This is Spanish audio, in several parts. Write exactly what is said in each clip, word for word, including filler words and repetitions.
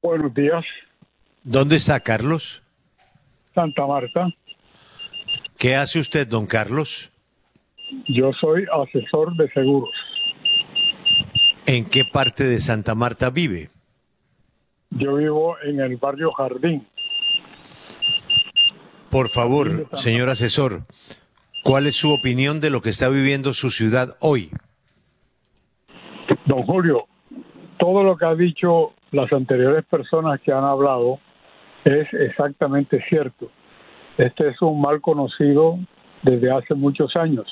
Buenos días. ¿Dónde está Carlos? Santa Marta. ¿Qué hace usted, don Carlos? Yo soy asesor de seguros. ¿En qué parte de Santa Marta vive? Yo vivo en el barrio Jardín. Por favor, señor asesor, ¿cuál es su opinión de lo que está viviendo su ciudad hoy? Don Julio, todo lo que ha dicho las anteriores personas que han hablado es exactamente cierto. Este es un mal conocido desde hace muchos años.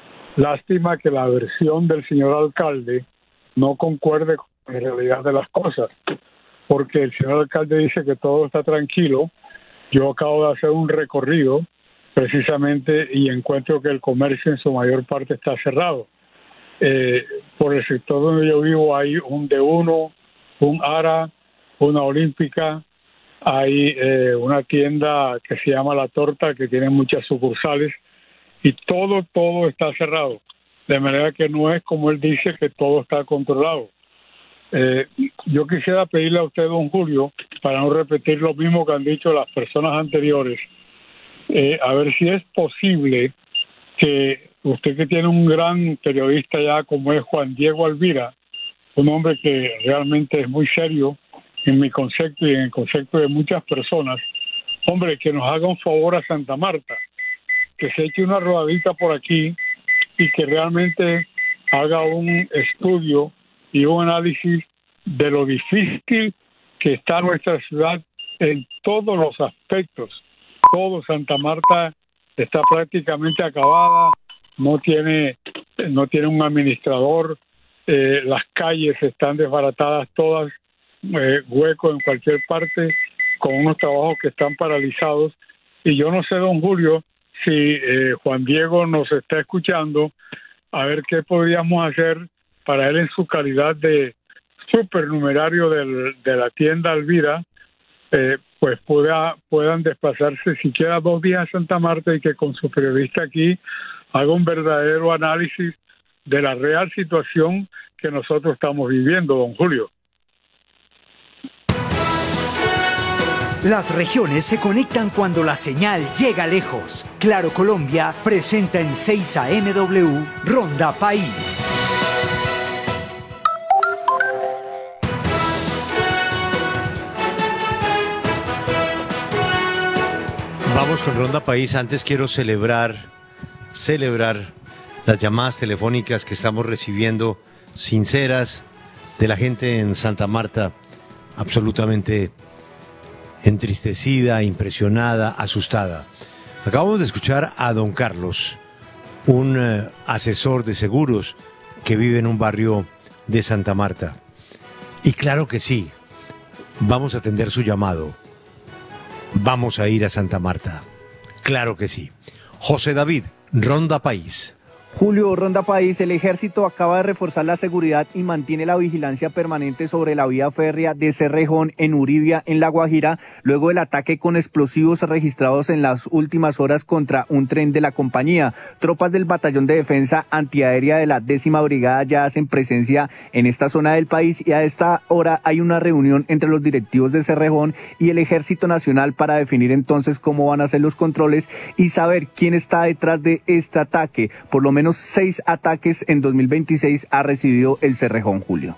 Lástima que la versión del señor alcalde no concuerde con la realidad de las cosas, porque el señor alcalde dice que todo está tranquilo. Yo acabo de hacer un recorrido precisamente y encuentro que el comercio en su mayor parte está cerrado. Eh, por el sector donde yo vivo hay un D uno, un ARA, una Olímpica, hay eh, una tienda que se llama La Torta que tiene muchas sucursales y todo, todo está cerrado. De manera que no es como él dice que todo está controlado. Eh, yo quisiera pedirle a usted, don Julio, para no repetir lo mismo que han dicho las personas anteriores, eh, a ver si es posible que usted, que tiene un gran periodista ya como es Juan Diego Alvira, un hombre que realmente es muy serio en mi concepto y en el concepto de muchas personas, hombre, que nos haga un favor a Santa Marta, que se eche una rodadita por aquí y que realmente haga un estudio y un análisis de lo difícil que está nuestra ciudad en todos los aspectos. Todo Santa Marta está prácticamente acabada, no tiene, no tiene un administrador, eh, las calles están desbaratadas todas, eh, huecos en cualquier parte, con unos trabajos que están paralizados. Y yo no sé, don Julio, si eh, Juan Diego nos está escuchando, a ver qué podríamos hacer para él en su calidad de supernumerario del, de la tienda Alvira, eh, pues pueda, puedan desplazarse siquiera dos días a Santa Marta y que con su periodista aquí haga un verdadero análisis de la real situación que nosotros estamos viviendo, don Julio. Las regiones se conectan cuando la señal llega lejos. Claro Colombia presenta en seis A M W Ronda País. Vamos con Ronda País. Antes quiero celebrar, celebrar las llamadas telefónicas que estamos recibiendo, sinceras, de la gente en Santa Marta, absolutamente entristecida, impresionada, asustada. Acabamos de escuchar a don Carlos, un uh, asesor de seguros que vive en un barrio de Santa Marta. Y claro que sí, vamos a atender su llamado. Vamos a ir a Santa Marta. Claro que sí. José David, Ronda País. Julio, Ronda País, el ejército acaba de reforzar la seguridad y mantiene la vigilancia permanente sobre la vía férrea de Cerrejón en Uribia, en La Guajira, luego del ataque con explosivos registrados en las últimas horas contra un tren de la compañía. Tropas del Batallón de Defensa Antiaérea de la décima Brigada ya hacen presencia en esta zona del país y a esta hora hay una reunión entre los directivos de Cerrejón y el Ejército Nacional para definir entonces cómo van a ser los controles y saber quién está detrás de este ataque. Por lo menos menos seis ataques en dos mil veintiséis ha recibido el Cerrejón, Julio.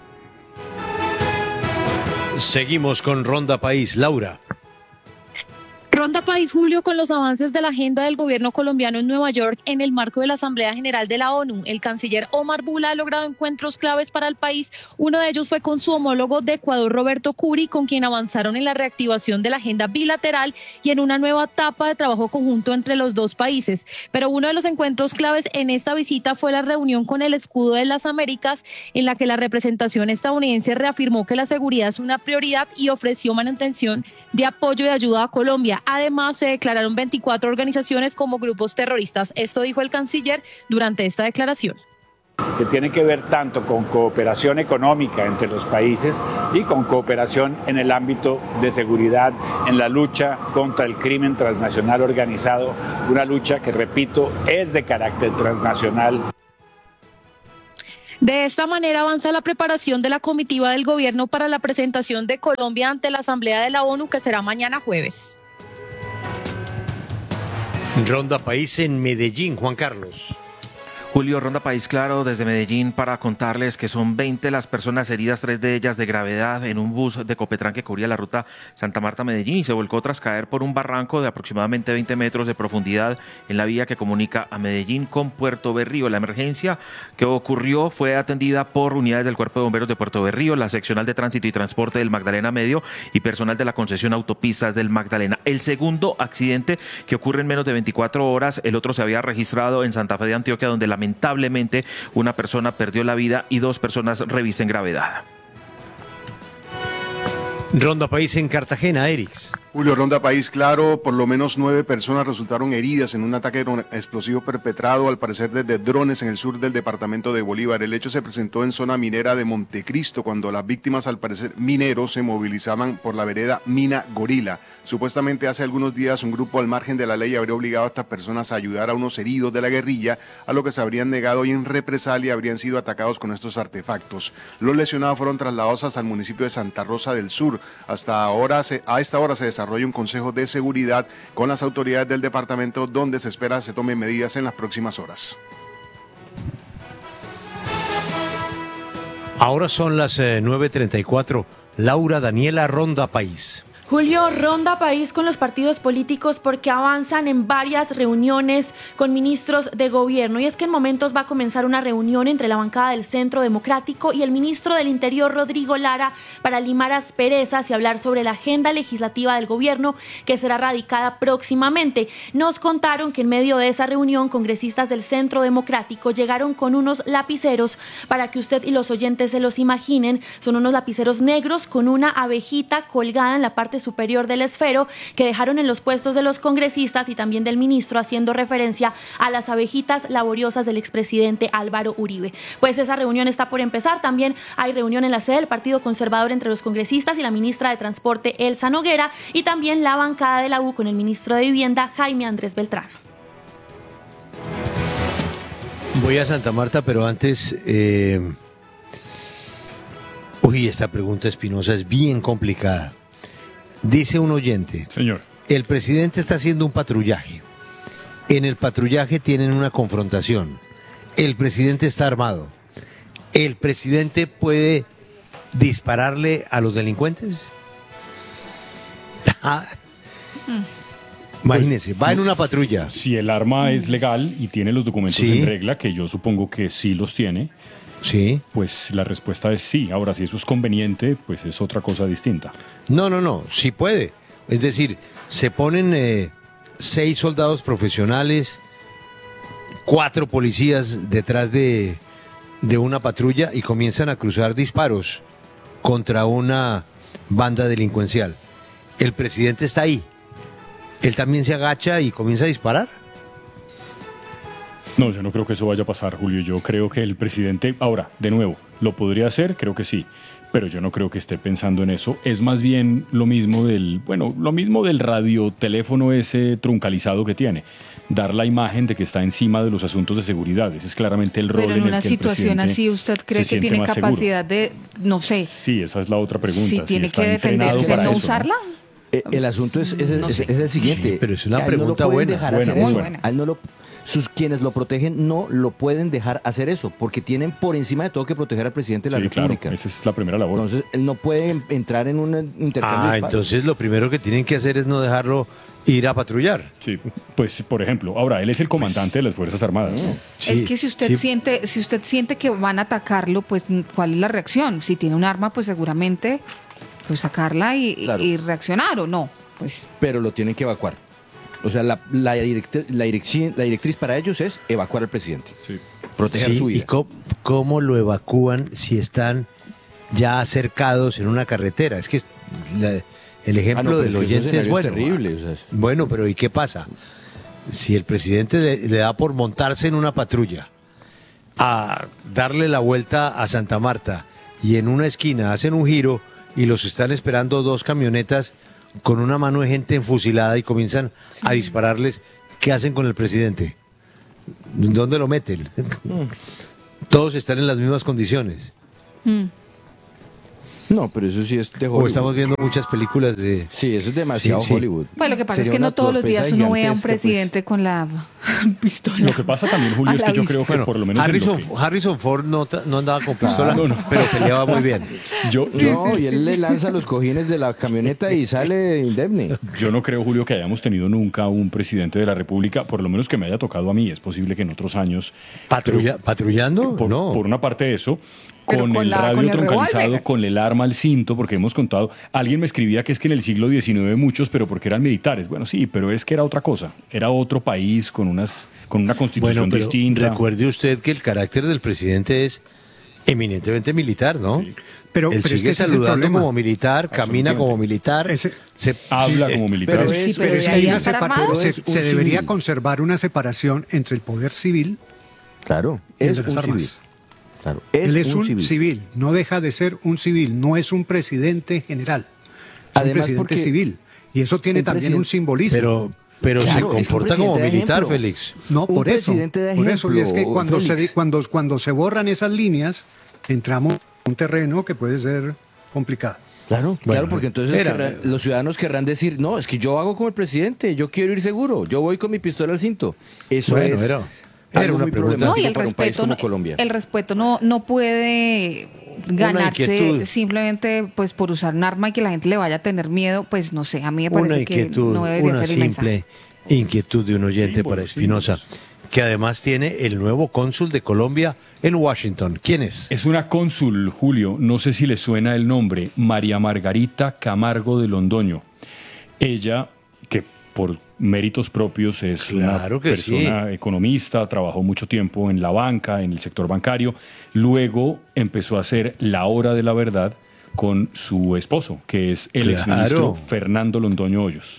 Seguimos con Ronda País. Laura. Ronda País, Julio, con los avances de la agenda del gobierno colombiano en Nueva York en el marco de la Asamblea General de la ONU. El canciller Omar Bula ha logrado encuentros claves para el país. Uno de ellos fue con su homólogo de Ecuador, Roberto Curi, con quien avanzaron en la reactivación de la agenda bilateral y en una nueva etapa de trabajo conjunto entre los dos países. Pero uno de los encuentros claves en esta visita fue la reunión con el Escudo de las Américas, en la que la representación estadounidense reafirmó que la seguridad es una prioridad y ofreció manutención de apoyo y ayuda a Colombia. Además, se declararon veinticuatro organizaciones como grupos terroristas. Esto dijo el canciller durante esta declaración. Que tiene que ver tanto con cooperación económica entre los países y con cooperación en el ámbito de seguridad, en la lucha contra el crimen transnacional organizado, una lucha que, repito, es de carácter transnacional. De esta manera avanza la preparación de la comitiva del gobierno para la presentación de Colombia ante la Asamblea de la ONU, que será mañana jueves. Ronda País en Medellín, Juan Carlos. Julio, Ronda País Claro desde Medellín para contarles que son veinte las personas heridas, tres de ellas de gravedad, en un bus de Copetran que cubría la ruta Santa Marta-Medellín y se volcó tras caer por un barranco de aproximadamente veinte metros de profundidad en la vía que comunica a Medellín con Puerto Berrío. La emergencia que ocurrió fue atendida por unidades del Cuerpo de Bomberos de Puerto Berrío, la seccional de Tránsito y Transporte del Magdalena Medio y personal de la concesión Autopistas del Magdalena. El segundo accidente que ocurre en menos de veinticuatro horas, el otro se había registrado en Santa Fe de Antioquia, donde la Lamentablemente, una persona perdió la vida y dos personas revisten gravedad. Ronda País en Cartagena, Erix. Julio, Ronda País Claro, por lo menos nueve personas resultaron heridas en un ataque explosivo perpetrado al parecer desde drones en el sur del departamento de Bolívar. El hecho se presentó en zona minera de Montecristo, cuando las víctimas, al parecer mineros, se movilizaban por la vereda Mina Gorila. Supuestamente hace algunos días un grupo al margen de la ley habría obligado a estas personas a ayudar a unos heridos de la guerrilla, a lo que se habrían negado y en represalia habrían sido atacados con estos artefactos. Los lesionados fueron trasladados hasta el municipio de Santa Rosa del Sur. Hasta ahora, se, a esta hora se desarrolla un consejo de seguridad con las autoridades del departamento, donde se espera se tomen medidas en las próximas horas. Ahora son las eh, nueve treinta y cuatro. Laura Daniela, Ronda País. Julio, Ronda País con los partidos políticos porque avanzan en varias reuniones con ministros de gobierno. Y es que en momentos va a comenzar una reunión entre la bancada del Centro Democrático y el ministro del Interior, Rodrigo Lara, para limar asperezas y hablar sobre la agenda legislativa del gobierno que será radicada próximamente. Nos contaron que en medio de esa reunión, congresistas del Centro Democrático llegaron con unos lapiceros para que usted y los oyentes se los imaginen. Son unos lapiceros negros con una abejita colgada en la parte superior del esfero que dejaron en los puestos de los congresistas y también del ministro, haciendo referencia a las abejitas laboriosas del expresidente Álvaro Uribe. Pues esa reunión está por empezar. También hay reunión en la sede del Partido Conservador entre los congresistas y la ministra de Transporte, Elsa Noguera, y también la bancada de la U con el ministro de Vivienda, Jaime Andrés Beltrán. Voy a Santa Marta, pero antes... Eh... Uy, esta pregunta espinosa es bien complicada. Dice un oyente, señor, el presidente está haciendo un patrullaje. En el patrullaje tienen una confrontación. El presidente está armado. ¿El presidente puede dispararle a los delincuentes? Imagínense, va en una patrulla. Si el arma es legal y tiene los documentos sí. en regla, que yo supongo que sí los tiene, sí, pues la respuesta es sí. Ahora, si eso es conveniente, pues es otra cosa distinta. No, no, no, sí puede. Es decir, se ponen eh, seis soldados profesionales, cuatro policías detrás de, de una patrulla y comienzan a cruzar disparos contra una banda delincuencial. El presidente está ahí. Él también se agacha y comienza a disparar. No, yo no creo que eso vaya a pasar, Julio. Yo creo que el presidente, ahora, de nuevo, ¿lo podría hacer? Creo que sí, pero yo no creo que esté pensando en eso. Es más bien lo mismo del, bueno, lo mismo del radioteléfono ese truncalizado que tiene. Dar la imagen de que está encima de los asuntos de seguridad. Ese es claramente el rol en el que el presidente. Pero en una situación así, ¿usted cree que tiene capacidad de, no sé? Sí, esa es la otra pregunta. Si tiene que defenderse de no usarla. Eh, el asunto es, es, no es, sé. es el siguiente. Sí, pero es una a él pregunta no lo pueden buena. Dejar Buena, hacer muy eso. buena. A él no lo, sus quienes lo protegen no lo pueden dejar hacer eso, porque tienen por encima de todo que proteger al presidente de la Sí, República. claro, esa es la primera labor. Entonces, él no puede entrar en un intercambio Ah, de disparos. entonces lo primero que tienen que hacer es no dejarlo ir a patrullar. Sí, pues por ejemplo, ahora él es el comandante pues, de las Fuerzas Armadas. ¿No? Sí, es que si usted sí. siente, si usted siente que van a atacarlo, pues ¿cuál es la reacción? Si tiene un arma, pues seguramente pues sacarla y, Claro. y reaccionar, ¿o no? Pues Pero lo tienen que evacuar. O sea, la, la, directriz, la, dirección, la directriz para ellos es evacuar al presidente. Sí. Proteger Sí, su vida. ¿y cómo, cómo lo evacúan si están ya acercados en una carretera? Es que la- el ejemplo Ah, no, pero del es que ese oyente es escenario bueno. terrible, o sea, es- Bueno, pero ¿y qué pasa? Si el presidente le, le da por montarse en una patrulla, a darle la vuelta a Santa Marta y en una esquina hacen un giro y los están esperando dos camionetas con una mano de gente enfusilada y comienzan a dispararles, ¿qué hacen con el presidente? ¿Dónde lo meten? todos están en las mismas condiciones. Mm. No, pero eso sí es de Hollywood. O estamos viendo muchas películas de... Sí, eso es demasiado Sí, sí. Hollywood. Bueno, lo que pasa Sería es que una no todos los días torpeza uno ve a un gigantesca, pues. presidente con la pistola. Lo que pasa también, Julio, A es la que yo vista. creo que Bueno, por lo menos en lo Harrison, que- Harrison Ford no, ta- no andaba con pistola, no, no. pero peleaba muy bien. yo, No, y él le lanza los cojines de la camioneta y sale indemne. Yo no creo, Julio, que hayamos tenido nunca un presidente de la República, por lo menos que me haya tocado a mí. Es posible que en otros años. Patrulla- ¿Patrullando? Por, no. por una parte eso, Pero con, con el la- radio con el troncalizado, revólver. con el arma al cinto, porque hemos contado. Alguien me escribía que es que en el siglo diecinueve muchos, pero porque eran militares. Bueno, sí, pero es que era otra cosa. Era otro país con, unas, con una constitución Bueno, pero distinta. recuerde usted que el carácter del presidente es eminentemente militar, ¿no? Pero, Él pero es sigue que ese es el saludando problema. como militar, camina Absolutamente. como militar, Ese- se Habla sí, como eh, militar. pero Sí, es- pero Pero es de que ahí hay a una estar separa- armado. se, Es un se debería civil. conservar una separación entre el poder civil Claro, y el es de las un armas. civil. Claro, es Él es un, un civil. civil. no deja de ser un civil, no es un presidente general, es Además, un presidente porque civil. Y eso tiene un también un presidente- simbolismo. pero, pero Claro, se es que un comporta como presidente da militar, ejemplo. Félix. no, un por eso. presidente da Por eso, y es que ejemplo, cuando se, Félix. di- cuando, cuando se borran esas líneas, entramos en un terreno que puede ser complicado. Claro, Bueno, claro, porque entonces era- querrán- los ciudadanos querrán decir, no, es que yo hago como el presidente, yo quiero ir seguro, yo voy con mi pistola al cinto. Eso Bueno, es era- era algo una muy pregunta. problemático No, y el para un país respeto, como no, Colombia. el respeto no, no puede ganarse inquietud. simplemente pues por usar un arma y que la gente le vaya a tener miedo, pues no sé, a mí me Una parece que inquietud, no debería una ser el mensaje. simple inquietud de un oyente Símbolos, para Espinosa, que además tiene el nuevo cónsul de Colombia en Washington. ¿Quién es? Es una cónsul, Julio, no sé si le suena el nombre, María Margarita Camargo de Londoño. Ella, que por méritos propios es Claro una que persona economista, trabajó mucho tiempo en la banca, en el sector bancario, luego empezó a hacer La Hora de la Verdad con su esposo, que es el Claro. exministro Fernando Londoño Hoyos.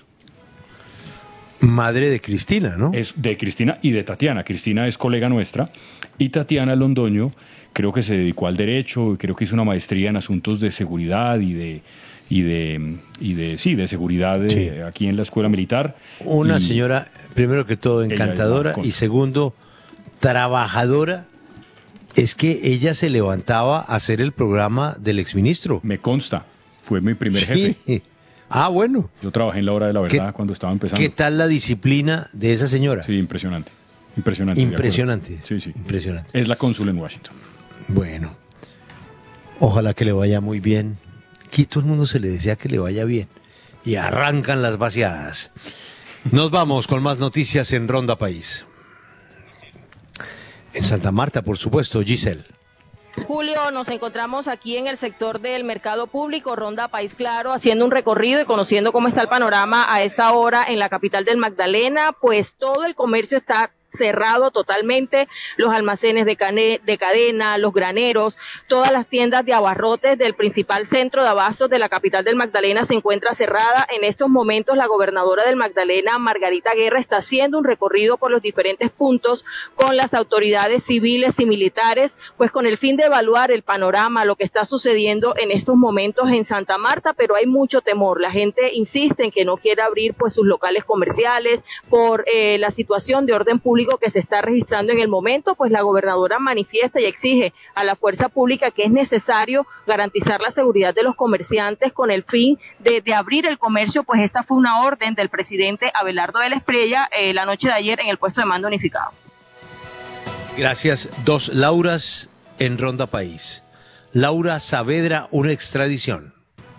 Madre de Cristina, ¿no? Es de Cristina y de Tatiana. Cristina es colega nuestra y Tatiana Londoño creo que se dedicó al derecho, creo que hizo una maestría en asuntos de seguridad y de y de y de sí, de seguridad de- Sí. aquí en la escuela militar. Una Y señora, primero que todo, Ella es encantadora la cónsul. y segundo, trabajadora. Es que ella se levantaba a hacer el programa del exministro. Me consta, fue mi primer jefe. Sí. Ah, bueno. Yo trabajé en La Hora de la Verdad ¿Qué- cuando estaba empezando. ¿Qué tal la disciplina de esa señora? Sí, impresionante. Impresionante. de acuerdo. Impresionante. Sí, sí. Impresionante. Es la cónsul en Washington. Bueno, ojalá que le vaya muy bien. Aquí todo el mundo se le desea que le vaya bien. Y arrancan las vaciadas. Nos vamos con más noticias en Ronda País. En Santa Marta, por supuesto, Giselle. Julio, nos encontramos aquí en el sector del mercado público, Ronda País Claro, haciendo un recorrido y conociendo cómo está el panorama a esta hora en la capital del Magdalena. Pues todo el comercio está cerrado totalmente, los almacenes de, cane- de cadena, los graneros, todas las tiendas de abarrotes del principal centro de abastos de la capital del Magdalena se encuentra cerrada. En estos momentos la gobernadora del Magdalena, Margarita Guerra, está haciendo un recorrido por los diferentes puntos con las autoridades civiles y militares, pues con el fin de evaluar el panorama, lo que está sucediendo en estos momentos en Santa Marta, pero hay mucho temor. La gente insiste en que no quiere abrir pues sus locales comerciales por eh, la situación de orden público que se está registrando en el momento. Pues la gobernadora manifiesta y exige a la fuerza pública que es necesario garantizar la seguridad de los comerciantes con el fin de, de abrir el comercio. Pues esta fue una orden del presidente Abelardo de la Espriella eh, la noche de ayer en el puesto de mando unificado. Gracias. Dos Lauras en Ronda País. Laura Saavedra, una extradición.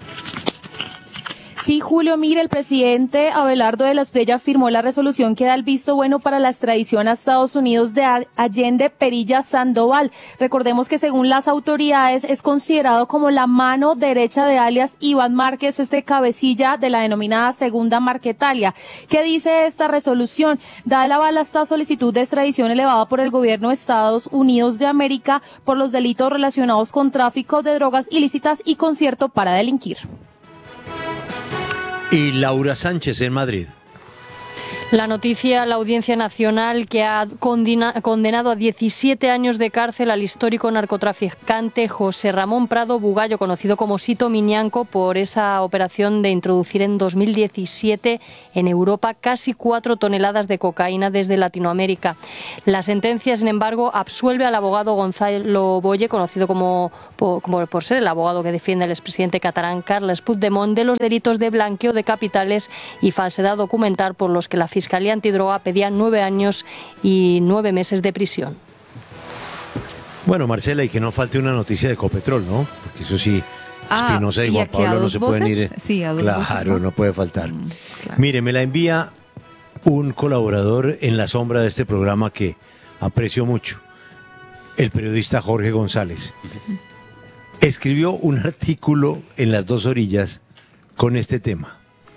Sí, Julio, mire, el presidente Abelardo de la Espriella firmó la resolución que da el visto bueno para la extradición a Estados Unidos de Allende Perilla Sandoval. Recordemos que según las autoridades es considerado como la mano derecha de alias Iván Márquez, este cabecilla de la denominada Segunda Marquetalia. ¿Qué dice esta resolución? Da el aval a esta solicitud de extradición elevada por el gobierno de Estados Unidos de América por los delitos relacionados con tráfico de drogas ilícitas y concierto para delinquir. Y Laura Sánchez en Madrid. La noticia, la Audiencia Nacional, que ha condena, condenado a diecisiete años de cárcel al histórico narcotraficante José Ramón Prado Bugallo, conocido como Sito Miñanco, por esa operación de introducir en dos mil diecisiete en Europa casi cuatro toneladas de cocaína desde Latinoamérica. La sentencia, sin embargo, absuelve al abogado Gonzalo Boye, conocido como por, como por ser el abogado que defiende al expresidente catalán Carles Puigdemont, de los delitos de blanqueo de capitales y falsedad documental, por los que la Fiscalía Antidroga pedía nueve años y nueve meses de prisión. Bueno, Marcela, y que no falte una noticia de Ecopetrol, ¿no? Porque eso sí, Espinosa ah, y Juan Pablo no se voces? pueden ir. Sí, a dos claro, voces, ¿no? no puede faltar. Mm, claro. Mire, me la envía un colaborador en la sombra de este programa que aprecio mucho, el periodista Jorge González. Escribió un artículo en Las Dos Orillas con este tema.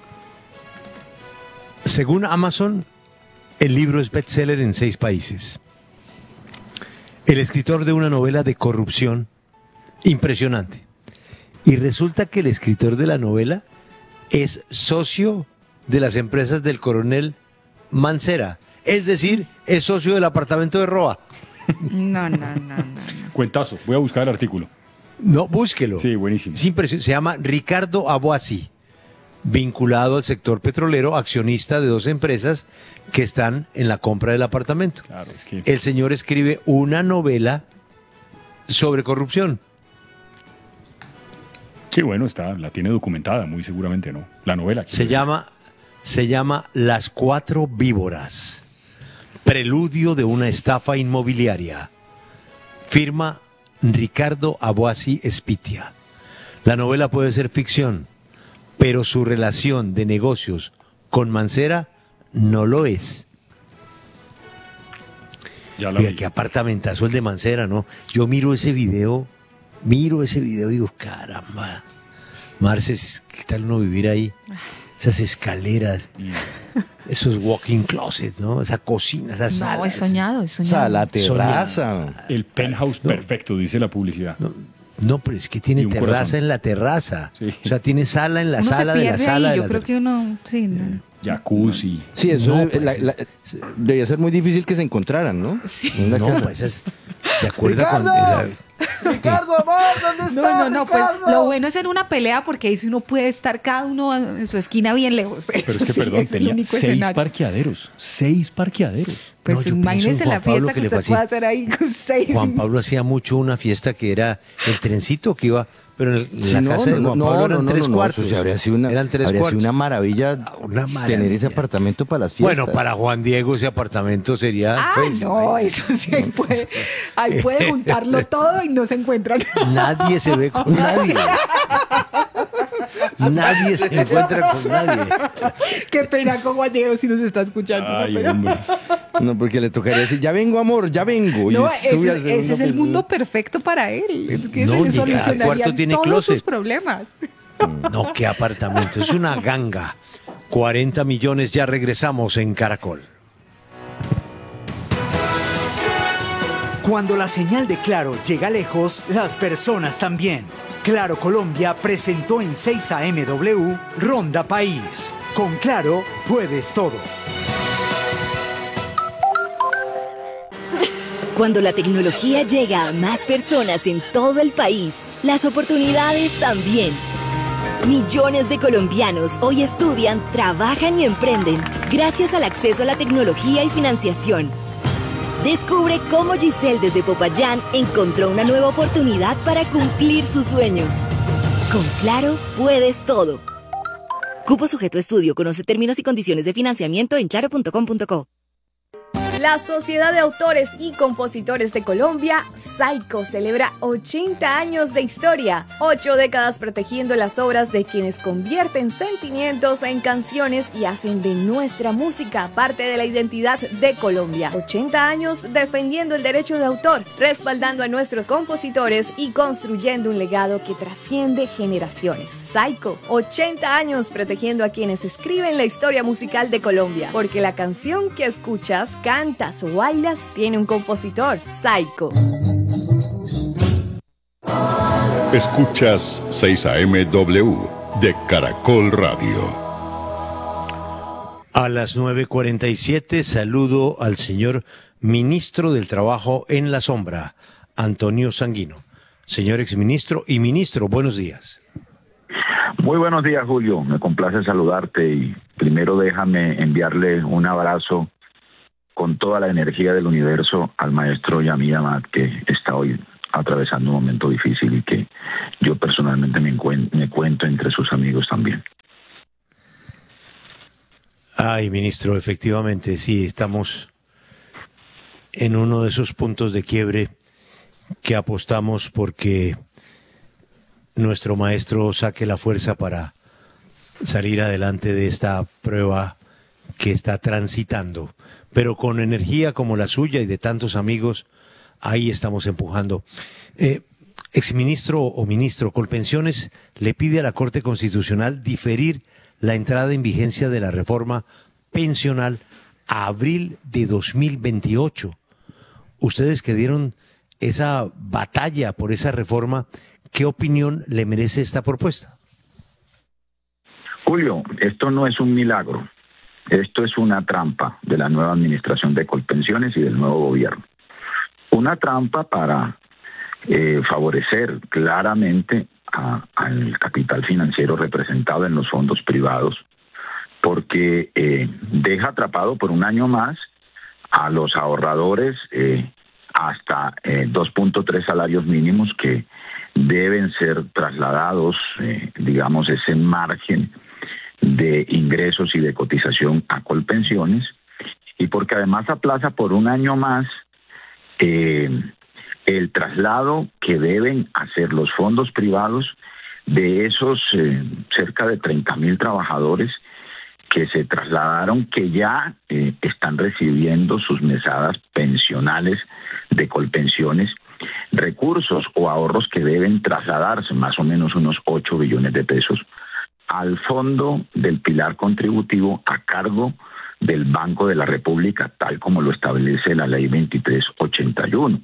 Según Amazon, el libro es bestseller en seis países. El escritor de una novela de corrupción impresionante. Y resulta que el escritor de la novela es socio de las empresas del coronel Mancera. Es decir, es socio del apartamento de Roa. No, no, no, no, no. Cuentazo, voy a buscar el artículo. No, búsquelo. Sí, buenísimo. Es impresionante. Se llama Ricardo Aboasí, vinculado al sector petrolero, accionista de dos empresas que están en la compra del apartamento. Claro, es que... El señor escribe una novela sobre corrupción. Sí, bueno, está, la tiene documentada, muy seguramente, ¿no? La novela. Se llama, se llama Las Cuatro Víboras, preludio de una estafa inmobiliaria. Firma Ricardo Aboasí Espitia. La novela puede ser ficción, pero su relación de negocios con Mancera no lo es. Ya la Oiga, vi. qué apartamentazo el de Mancera, ¿no? Yo miro ese video, miro ese video y digo, caramba, Marce, ¿qué tal uno vivir ahí? Esas escaleras, Mm. esos walk-in closets, ¿no? Esa cocina, esas No, salas. es soñado, es O sea, soñado. la terraza. El penthouse perfecto, dice la publicidad. No, no, pero es que tiene Y un terraza corazón. en la terraza. Sí. O sea, tiene sala en la Uno sala se de la pierde sala ahí, de yo la creo ter- que uno, sí, no. Jacuzzi. Sí, eso No, es- pues, la- la- debía ser muy difícil que se encontraran, ¿no? Sí. Una No, casa. pues es- ¿se acuerda con ¡Ricardo! esa- Ricardo, amor, ¿dónde está? No, no, no, pues Ricardo? lo bueno es en una pelea porque ahí sí uno puede estar cada uno en su esquina bien lejos. Pero Eso es que, sí, perdón, es el tenía único seis escenario. parqueaderos. Seis parqueaderos. Pues No, yo imagínese pienso en la Juan Pablo fiesta que que le usted fascina. puede hacer ahí con seis. Juan Pablo hacía mucho una fiesta que era el trencito que iba, pero en, el- en Sí, la no, casa de no, Juan no, Pablo no, eran no, tres no, no, cuartos. eso sí habría sido una, eran tres habría sido cuartos. una maravilla, Una tener maravilla. ese apartamento para las fiestas. Bueno, para Juan Diego ese apartamento sería... Ah, pues, no, eso sí, ahí puede, ahí puede juntarlo todo y no se encuentran. Nadie se ve con nadie. Nadie se encuentra con nadie. Qué pena con Juan Diego si nos está escuchando. ¿no? Ay, Pero- hombre. No, porque le tocaría decir, ya vengo, amor, ya vengo. Y No, sube ese, al segundo ese es el piso. mundo perfecto para él. Es que No, se ni cada solucionarían cuarto tiene todos closet. sus problemas. No, qué apartamento. Es una ganga. cuarenta millones, ya regresamos en Caracol. Cuando la señal de Claro llega lejos, las personas también. Claro Colombia presentó en seis A M W Ronda País. Con Claro puedes todo. Cuando la tecnología llega a más personas en todo el país, las oportunidades también. Millones de colombianos hoy estudian, trabajan y emprenden gracias al acceso a la tecnología y financiación. Descubre cómo Giselle desde Popayán encontró una nueva oportunidad para cumplir sus sueños. Con Claro, puedes todo. Cupo sujeto a estudio. Conoce términos y condiciones de financiamiento en claro punto com punto co. La Sociedad de Autores y Compositores de Colombia, SAICO, celebra ochenta años de historia, ocho décadas protegiendo las obras de quienes convierten sentimientos en canciones y hacen de nuestra música parte de la identidad de Colombia. ochenta años defendiendo el derecho de autor, respaldando a nuestros compositores y construyendo un legado que trasciende generaciones. SAICO, ochenta años protegiendo a quienes escriben la historia musical de Colombia, porque la canción que escuchas, cantas o bailas tiene un compositor. SAICO. Escuchas seis A M W de Caracol Radio. A las nueve cuarenta y siete saludo al señor ministro del Trabajo en la sombra, Antonio Sanguino. Señor exministro y ministro, buenos días. Muy buenos días, Julio. Me complace saludarte y primero déjame enviarle un abrazo con toda la energía del universo al maestro Yamil Amad, que está hoy atravesando un momento difícil y que yo personalmente me, me cuento entre sus amigos también. Ay, ministro, efectivamente, sí, estamos en uno de esos puntos de quiebre que apostamos porque nuestro maestro saque la fuerza para salir adelante de esta prueba que está transitando. Pero con energía como la suya y de tantos amigos, ahí estamos empujando. Eh, exministro o ministro, Colpensiones le pide a la Corte Constitucional diferir la entrada en vigencia de la reforma pensional a abril de dos mil veintiocho. Ustedes que dieron esa batalla por esa reforma, ¿qué opinión le merece esta propuesta? Julio, esto no es un milagro. Esto es una trampa de la nueva administración de Colpensiones y del nuevo gobierno. Una trampa para eh, favorecer claramente a, al capital financiero representado en los fondos privados, porque eh, deja atrapado por un año más a los ahorradores eh, hasta eh, dos punto tres salarios mínimos que deben ser trasladados, eh, digamos, ese margen de ingresos y de cotización a Colpensiones, y porque además aplaza por un año más eh, el traslado que deben hacer los fondos privados de esos eh, cerca de treinta mil trabajadores que se trasladaron, que ya eh, están recibiendo sus mesadas pensionales de Colpensiones, recursos o ahorros que deben trasladarse, más o menos unos ocho billones de pesos, al fondo del pilar contributivo a cargo del Banco de la República, tal como lo establece la ley veintitrés ochenta y uno.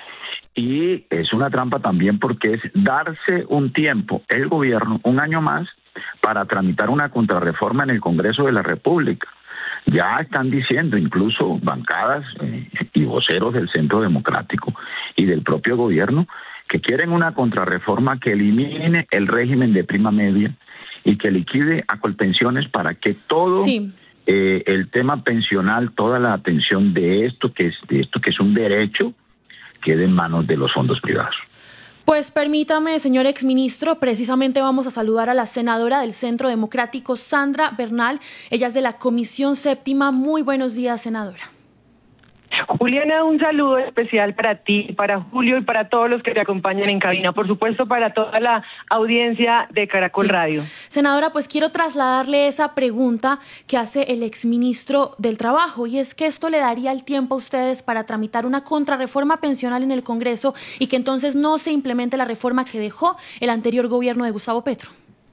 Y es una trampa también porque es darse un tiempo, el gobierno, un año más, para tramitar una contrarreforma en el Congreso de la República. Ya están diciendo incluso bancadas eh, y voceros del Centro Democrático y del propio gobierno que quieren una contrarreforma que elimine el régimen de prima media y que liquide a Colpensiones para que todo sí. eh, el tema pensional, toda la atención de esto que es de esto que es un derecho, quede en manos de los fondos privados. Pues permítame, señor exministro, precisamente vamos a saludar a la senadora del Centro Democrático, Sandra Bernal. Ella es de la Comisión Séptima. Muy buenos días, senadora. Juliana, un saludo especial para ti, para Julio y para todos los que te acompañan en cabina, por supuesto para toda la audiencia de Caracol sí. Radio. Senadora, pues quiero trasladarle esa pregunta que hace el exministro del Trabajo, y es que esto le daría el tiempo a ustedes para tramitar una contrarreforma pensional en el Congreso y que entonces no se implemente la reforma que dejó el anterior gobierno de Gustavo Petro.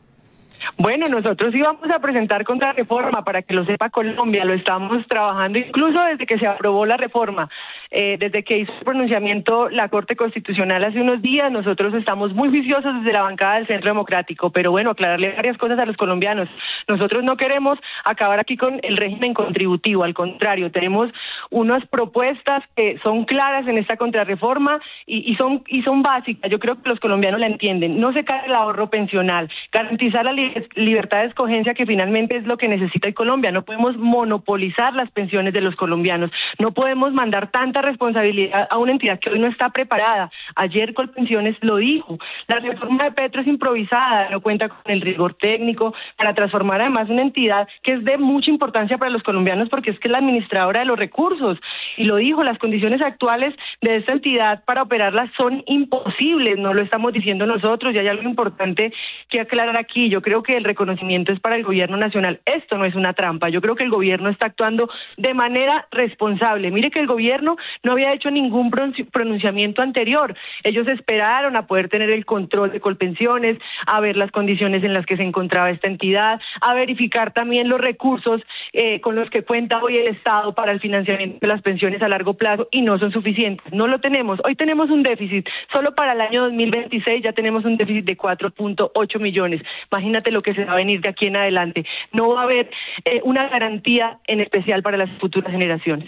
Bueno, nosotros íbamos a presentar contrarreforma, para que lo sepa Colombia, lo estamos trabajando incluso desde que se aprobó la reforma, eh, desde que hizo el pronunciamiento la Corte Constitucional hace unos días. Nosotros estamos muy juiciosos desde la bancada del Centro Democrático, pero bueno, aclararle varias cosas a los colombianos. Nosotros no queremos acabar aquí con el régimen contributivo, al contrario, tenemos unas propuestas que son claras en esta contrarreforma y, y, son, y son básicas. Yo creo que los colombianos la entienden. No se cae el ahorro pensional, garantizar la libertad de escogencia, que finalmente es lo que necesita el Colombia. No podemos monopolizar las pensiones de los colombianos, no podemos mandar tanta responsabilidad a una entidad que hoy no está preparada. Ayer Colpensiones lo dijo, la reforma de Petro es improvisada, no cuenta con el rigor técnico para transformar además una entidad que es de mucha importancia para los colombianos, porque es que es la administradora de los recursos, y lo dijo, las condiciones actuales de esta entidad para operarla son imposibles, no lo estamos diciendo nosotros, y hay algo importante que aclarar aquí. Yo creo que el reconocimiento es para el gobierno nacional. Esto no es una trampa. Yo creo que el gobierno está actuando de manera responsable. Mire que el gobierno no había hecho ningún pronunciamiento anterior. Ellos esperaron a poder tener el control de Colpensiones, a ver las condiciones en las que se encontraba esta entidad, a verificar también los recursos eh, con los que cuenta hoy el Estado para el financiamiento de las pensiones a largo plazo, y no son suficientes. No lo tenemos. Hoy tenemos un déficit. Solo para el año dos mil veintiséis ya tenemos un déficit de cuatro punto ocho millones. Imagínate lo que se va a venir de aquí en adelante. No va a haber eh, una garantía en especial para las futuras generaciones.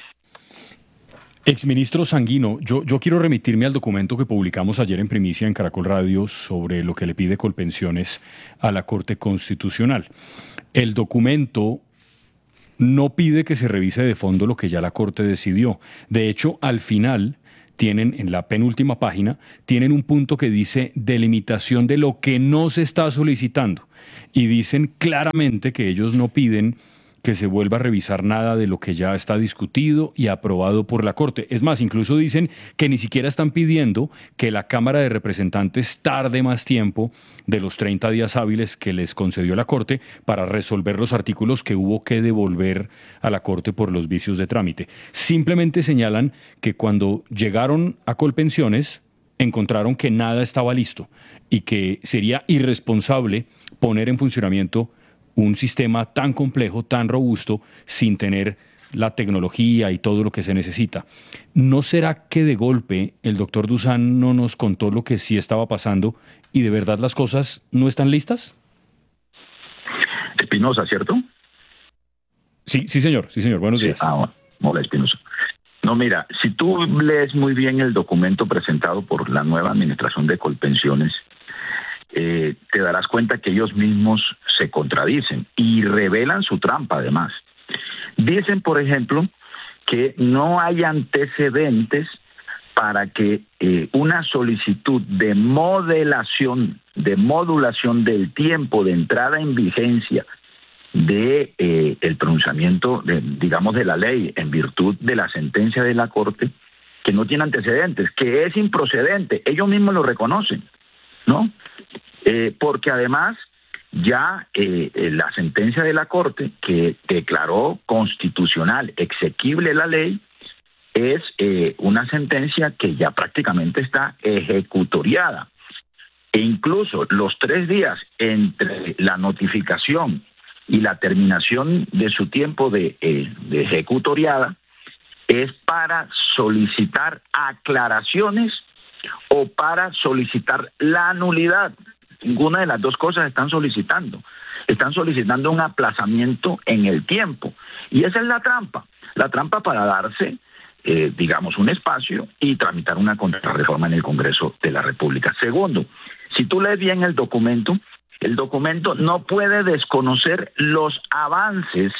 Exministro Sanguino, yo, yo quiero remitirme al documento que publicamos ayer en primicia en Caracol Radio sobre lo que le pide Colpensiones a la Corte Constitucional. El documento no pide que se revise de fondo lo que ya la Corte decidió. De hecho, al final tienen, en la penúltima página, tienen un punto que dice delimitación de lo que no se está solicitando. Y dicen claramente que ellos no piden que se vuelva a revisar nada de lo que ya está discutido y aprobado por la Corte. Es más, incluso dicen que ni siquiera están pidiendo que la Cámara de Representantes tarde más tiempo de los treinta días hábiles que les concedió la Corte para resolver los artículos que hubo que devolver a la Corte por los vicios de trámite. Simplemente señalan que cuando llegaron a Colpensiones encontraron que nada estaba listo y que sería irresponsable poner en funcionamiento un sistema tan complejo, tan robusto, sin tener la tecnología y todo lo que se necesita. ¿No será que de golpe el doctor Dusan no nos contó lo que sí estaba pasando y de verdad las cosas no están listas? Espinosa, ¿cierto? Sí, sí señor, sí señor, buenos sí, días. Ah, bueno. Hola, Espinosa. No, mira, si tú lees muy bien el documento presentado por la nueva administración de Colpensiones, Eh, te darás cuenta que ellos mismos se contradicen y revelan su trampa además. Dicen, por ejemplo, que no hay antecedentes para que eh, una solicitud de modelación, de modulación del tiempo de entrada en vigencia de eh, el pronunciamiento, de, digamos, de la ley en virtud de la sentencia de la Corte, que no tiene antecedentes, que es improcedente. Ellos mismos lo reconocen, ¿no? Eh, porque además ya eh, la sentencia de la Corte, que declaró constitucional, exequible la ley, es eh, una sentencia que ya prácticamente está ejecutoriada. E incluso los tres días entre la notificación y la terminación de su tiempo de, eh, de ejecutoriada es para solicitar aclaraciones o para solicitar la nulidad. Ninguna de las dos cosas están solicitando. Están solicitando un aplazamiento en el tiempo. Y esa es la trampa. La trampa para darse, eh, digamos, un espacio y tramitar una contrarreforma en el Congreso de la República. Segundo, si tú lees bien el documento, el documento no puede desconocer los avances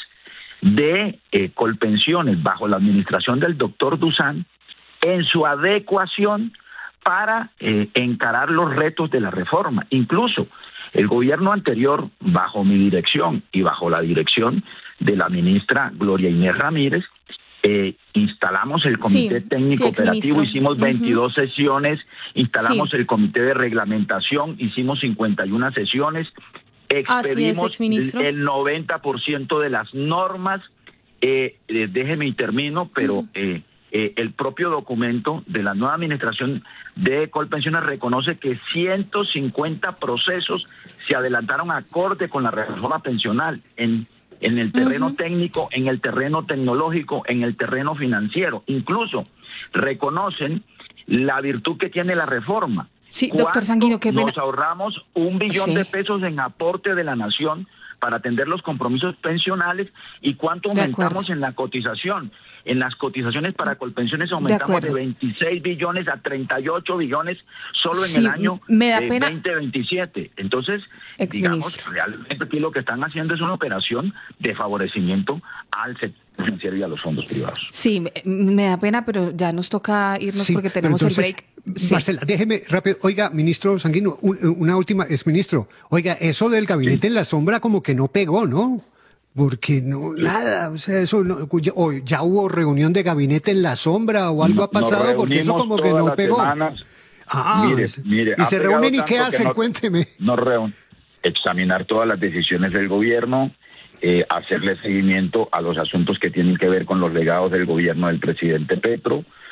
de eh, Colpensiones bajo la administración del doctor Dusan en su adecuación para eh, encarar los retos de la reforma. Incluso el gobierno anterior, bajo mi dirección y bajo la dirección de la ministra Gloria Inés Ramírez, eh, instalamos el comité sí, técnico sí, operativo, hicimos veintidós uh-huh. sesiones, instalamos sí. el comité de reglamentación, hicimos cincuenta y una sesiones, expedimos es, el noventa por ciento de las normas, eh, eh, déjeme y termino, pero... Uh-huh. eh, Eh, el propio documento de la nueva administración de Colpensiones reconoce que ciento cincuenta procesos se adelantaron acorde con la reforma pensional en, en el terreno uh-huh. técnico, en el terreno tecnológico, en el terreno financiero. Incluso reconocen la virtud que tiene la reforma. Sí, doctor Sanguino, qué pena. Nos ahorramos un billón sí. de pesos en aporte de la nación para atender los compromisos pensionales y cuánto aumentamos en la cotización. En las cotizaciones para Colpensiones aumentamos de, de veintiséis billones a treinta y ocho billones solo en sí, el año me da pena. veinte veintisiete. Entonces, digamos, realmente aquí lo que están haciendo es una operación de favorecimiento al sector financiero y a los fondos privados. Sí, me, me da pena, pero ya nos toca irnos sí, porque tenemos entonces, el break. Sí. Marcela, déjeme rápido. Oiga, ministro Sanguino, un, una última, exministro. Oiga, eso del gabinete sí. en la sombra como que no pegó, ¿no? Porque no, nada, o sea, eso no, ya, o ya hubo reunión de gabinete en la sombra o algo no, ha pasado, porque eso como que no pegó. Semanas. Ah, mire, mire, y se reúnen y qué hacen, no, cuénteme. No reúnen, examinar todas las decisiones del gobierno, eh, hacerle seguimiento a los asuntos que tienen que ver con los legados del gobierno del presidente Petro,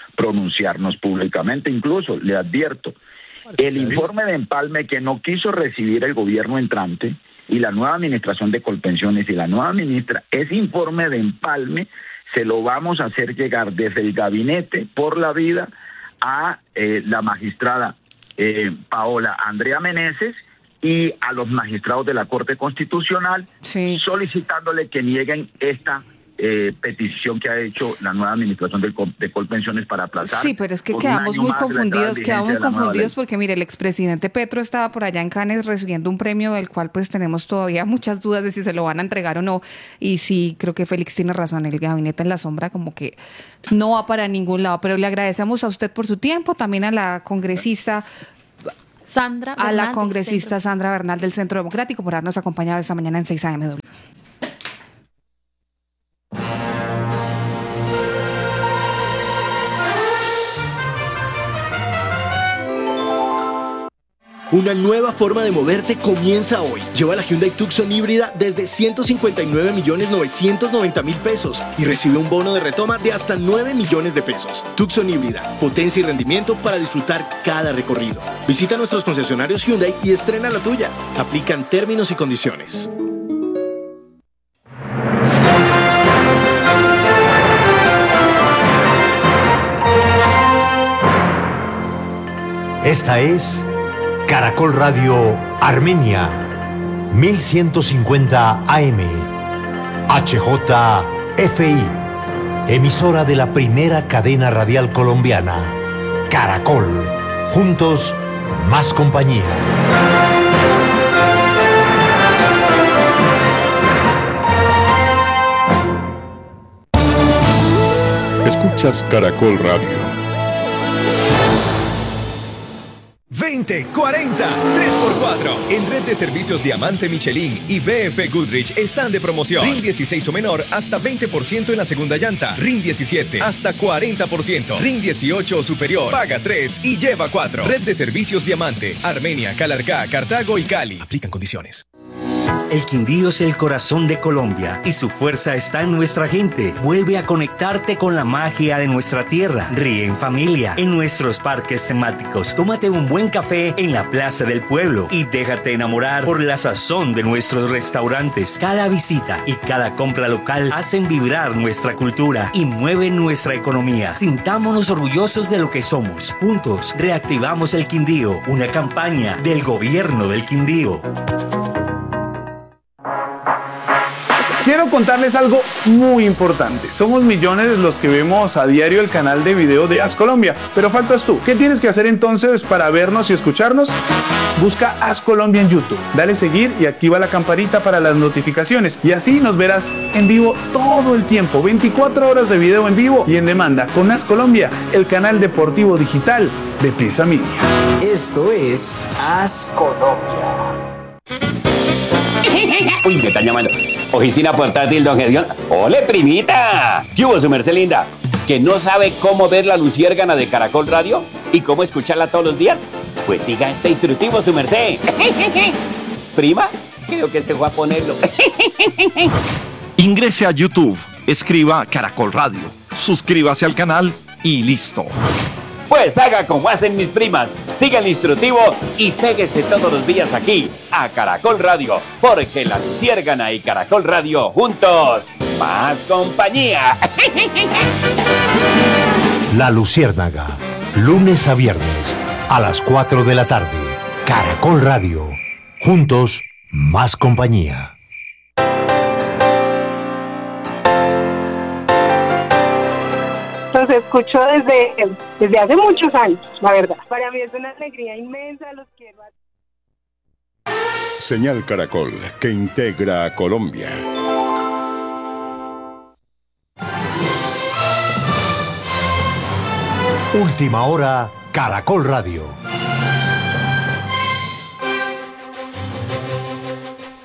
pronunciarnos públicamente. Incluso le advierto, el informe de empalme que no quiso recibir el gobierno entrante y la nueva administración de Colpensiones y la nueva ministra, ese informe de empalme se lo vamos a hacer llegar desde el gabinete por la vida a eh, la magistrada eh, Paola Andrea Meneses y a los magistrados de la Corte Constitucional, sí, solicitándole que nieguen esta eh, petición que ha hecho la nueva administración de, de Colpensiones para aplazar. Sí, pero es que quedamos muy confundidos, quedamos muy confundidos porque mire, el expresidente Petro estaba por allá en Cannes recibiendo un premio del cual pues tenemos todavía muchas dudas de si se lo van a entregar o no, y sí, creo que Félix tiene razón, el gabinete en la sombra como que no va para ningún lado, pero le agradecemos a usted por su tiempo, también a la congresista Sandra a Bernal, la congresista Sandra Bernal del Centro Democrático por habernos acompañado esta mañana en seis A M W. Una nueva forma de moverte comienza hoy. Lleva la Hyundai Tucson híbrida desde ciento cincuenta y nueve millones novecientos noventa mil pesos y recibe un bono de retoma de hasta nueve millones de pesos. Tucson híbrida, potencia y rendimiento para disfrutar cada recorrido. Visita nuestros concesionarios Hyundai y estrena la tuya. Aplican términos y condiciones. Esta es Caracol Radio Armenia, mil ciento cincuenta A M, H J F I, emisora de la primera cadena radial colombiana, Caracol, juntos, más compañía. Escuchas Caracol Radio. veinte, cuarenta, tres por cuatro. En Red de Servicios Diamante Michelin y B F Goodrich están de promoción. R I N dieciséis o menor hasta veinte por ciento en la segunda llanta. R I N diecisiete hasta cuarenta por ciento. R I N dieciocho o superior. Paga tres y lleva cuatro. Red de Servicios Diamante. Armenia, Calarcá, Cartago y Cali. Aplican condiciones. El Quindío es el corazón de Colombia y su fuerza está en nuestra gente. Vuelve a conectarte con la magia de nuestra tierra. Ríe en familia en nuestros parques temáticos. Tómate un buen café en la Plaza del Pueblo y déjate enamorar por la sazón de nuestros restaurantes. Cada visita y cada compra local hacen vibrar nuestra cultura y mueven nuestra economía. Sintámonos orgullosos de lo que somos. Juntos reactivamos el Quindío, una campaña del Gobierno del Quindío. Quiero contarles algo muy importante. Somos millones los que vemos a diario el canal de video de Haz Colombia, pero faltas tú. ¿Qué tienes que hacer entonces para vernos y escucharnos? Busca Haz Colombia en YouTube, dale seguir y activa la campanita para las notificaciones y así nos verás en vivo todo el tiempo, veinticuatro horas de video en vivo y en demanda con Haz Colombia, el canal deportivo digital de Prisa Media. Esto es Haz Colombia. Uy, me están llamando. Oficina portátil, don Gedeón. ¡Ole, primita! ¿Qué hubo, su merced linda? ¿Que no sabe cómo ver la luciérgana de Caracol Radio? ¿Y cómo escucharla todos los días? Pues siga este instructivo, su merced. ¿Prima? Creo que se fue a ponerlo. Ingrese a YouTube, escriba Caracol Radio, suscríbase al canal y listo. Pues haga como hacen mis primas, siga el instructivo y péguese todos los días aquí, a Caracol Radio, porque la luciérgana y Caracol Radio juntos, más compañía. La Luciérnaga, lunes a viernes, a las cuatro de la tarde. Caracol Radio, juntos, más compañía. Los escucho desde, desde hace muchos años, la verdad. Para mí es una alegría inmensa, los quiero. Señal Caracol, que integra a Colombia. Última hora, Caracol Radio.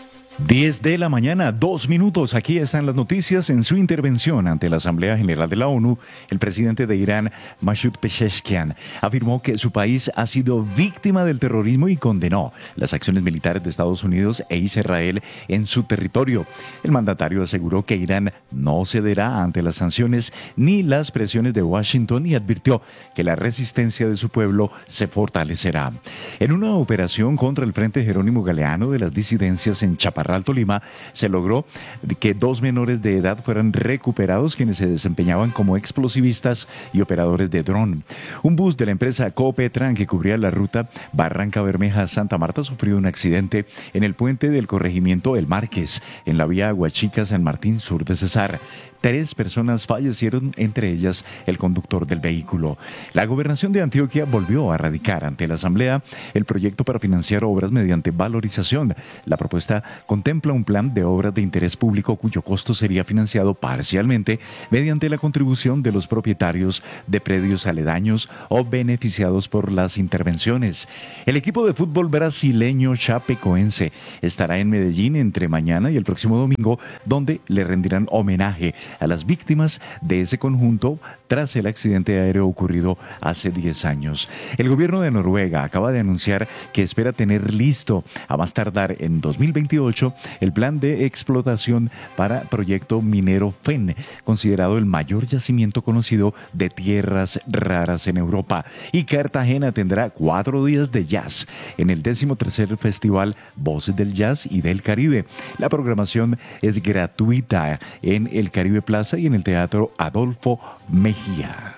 diez de la mañana, dos minutos. Aquí están las noticias. En su intervención ante la Asamblea General de la ONU, el presidente de Irán, Masoud Pezeshkian, afirmó que su país ha sido víctima del terrorismo y condenó las acciones militares de Estados Unidos e Israel en su territorio. El mandatario aseguró que Irán no cederá ante las sanciones ni las presiones de Washington y advirtió que la resistencia de su pueblo se fortalecerá. En una operación contra el Frente Jerónimo Galeano de las disidencias en Chaparral, Tolima, se logró que dos menores de edad fueran recuperados quienes se desempeñaban como explosivistas y operadores de dron. Un bus de la empresa Coopetran que cubría la ruta Barranca Bermeja-Santa Marta sufrió un accidente en el puente del corregimiento El Márquez, en la vía Aguachica-San Martín sur de Cesar. Tres personas fallecieron, entre ellas el conductor del vehículo. La gobernación de Antioquia volvió a radicar ante la Asamblea el proyecto para financiar obras mediante valorización. La propuesta contempla un plan de obras de interés público cuyo costo sería financiado parcialmente mediante la contribución de los propietarios de predios aledaños o beneficiados por las intervenciones. El equipo de fútbol brasileño Chapecoense estará en Medellín entre mañana y el próximo domingo, donde le rendirán homenaje a las víctimas de ese conjunto tras el accidente aéreo ocurrido hace diez años. El gobierno de Noruega acaba de anunciar que espera tener listo a más tardar en dos mil veintiocho el plan de explotación para proyecto minero F E N, considerado el mayor yacimiento conocido de tierras raras en Europa. Y Cartagena tendrá cuatro días de jazz en el décimo tercer Festival Voces del Jazz y del Caribe. La programación es gratuita en el Caribe Plaza y en el Teatro Adolfo Mejía.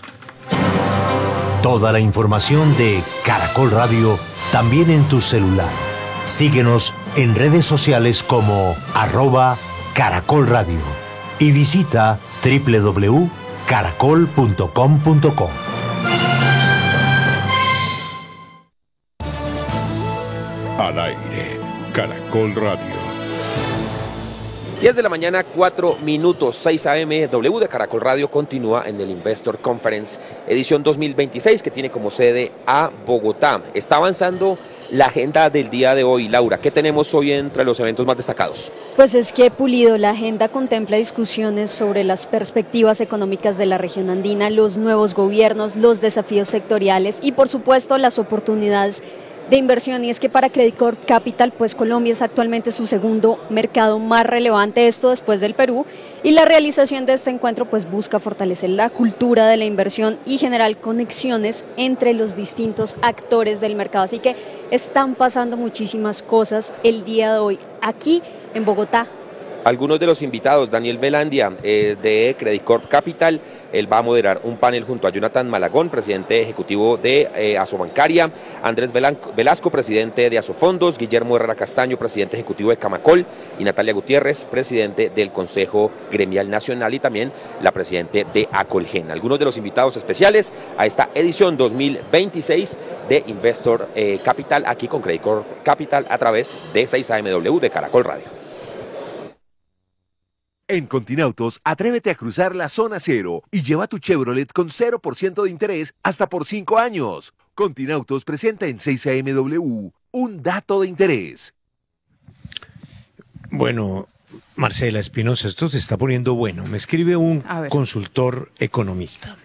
Toda la información de Caracol Radio también en tu celular. Síguenos en redes sociales como arroba Caracol Radio y visita doble u doble u doble u punto caracol punto com punto co. Al aire, Caracol Radio. diez de la mañana, cuatro minutos, seis a eme, W de Caracol Radio continúa en el Investor Conference, edición dos mil veintiséis, que tiene como sede a Bogotá. Está avanzando la agenda del día de hoy. Laura, ¿qué tenemos hoy entre los eventos más destacados? Pues es que, Pulido, la agenda contempla discusiones sobre las perspectivas económicas de la región andina, los nuevos gobiernos, los desafíos sectoriales y, por supuesto, las oportunidades de inversión. Y es que para Credit Corp Capital, pues Colombia es actualmente su segundo mercado más relevante, esto después del Perú, y la realización de este encuentro pues busca fortalecer la cultura de la inversión y generar conexiones entre los distintos actores del mercado. Así que están pasando muchísimas cosas el día de hoy aquí en Bogotá. Algunos de los invitados: Daniel Velandia, eh, de Credit Corp Capital, él va a moderar un panel junto a Jonathan Malagón, presidente ejecutivo de eh, Asobancaria, Andrés Velasco, presidente de Asofondos, Guillermo Herrera Castaño, presidente ejecutivo de Camacol, y Natalia Gutiérrez, presidente del Consejo Gremial Nacional, y también la presidente de Acolgen. Algunos de los invitados especiales a esta edición dos mil veintiséis de Investor eh, Capital, aquí con Credit Corp Capital a través de seis A M W de Caracol Radio. En Continautos, atrévete a cruzar la zona cero y lleva tu Chevrolet con cero por ciento de interés hasta por cinco años. Continautos presenta en seis A M W un dato de interés. Bueno, Marcela Espinosa, esto se está poniendo bueno. Me escribe un consultor economista.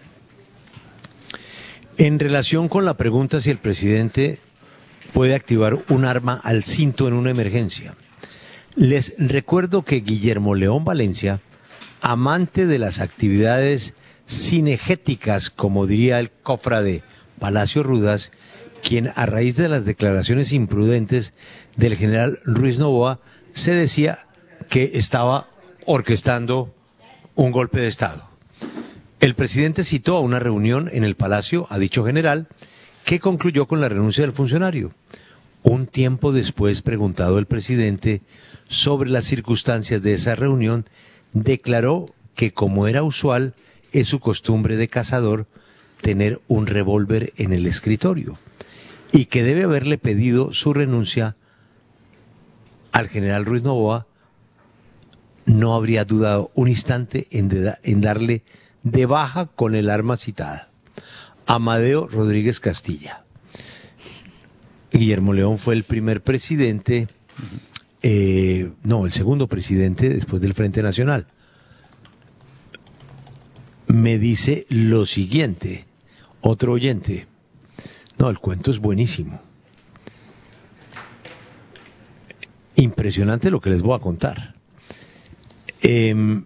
En relación con la pregunta si el presidente puede activar un arma al cinto en una emergencia, les recuerdo que Guillermo León Valencia, amante de las actividades cinegéticas, como diría el cofra de Palacio Rudas, quien a raíz de las declaraciones imprudentes del general Ruiz Noboa se decía que estaba orquestando un golpe de Estado. El presidente citó a una reunión en el Palacio a dicho general, que concluyó con la renuncia del funcionario. Un tiempo después, preguntado el presidente sobre las circunstancias de esa reunión, declaró que, como era usual, es su costumbre de cazador tener un revólver en el escritorio y que debe haberle pedido su renuncia al general Ruiz Noboa. No habría dudado un instante en, de, en darle de baja con el arma citada. Amadeo Rodríguez Castilla. Guillermo León fue el primer presidente eh, no, el segundo presidente después del Frente Nacional, me dice lo siguiente, otro oyente. No, el cuento es buenísimo. Impresionante lo que les voy a contar. Eh,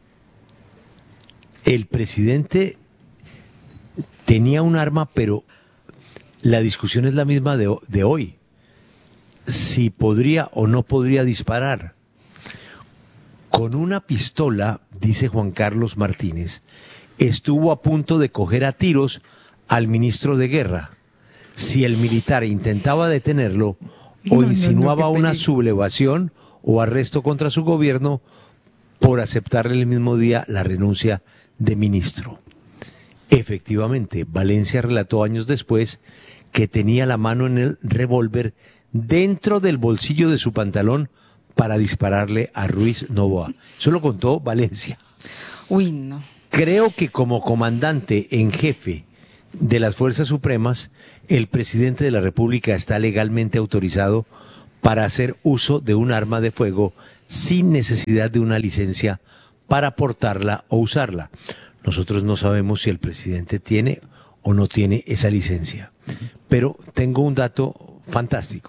el presidente tenía un arma, pero la discusión es la misma de, de hoy. Si podría o no podría disparar. Con una pistola, dice Juan Carlos Martínez, estuvo a punto de coger a tiros al ministro de Guerra. Si el militar intentaba detenerlo o No, insinuaba no, no, qué una peligro. sublevación o arresto contra su gobierno por aceptarle el mismo día la renuncia de ministro. Efectivamente, Valencia relató años después que tenía la mano en el revólver dentro del bolsillo de su pantalón para dispararle a Ruiz Novoa. Eso lo contó Valencia. Uy, no. Creo que como comandante en jefe de las Fuerzas Supremas, el presidente de la República está legalmente autorizado para hacer uso de un arma de fuego sin necesidad de una licencia para portarla o usarla. Nosotros no sabemos si el presidente tiene o no tiene esa licencia. Pero tengo un dato fantástico.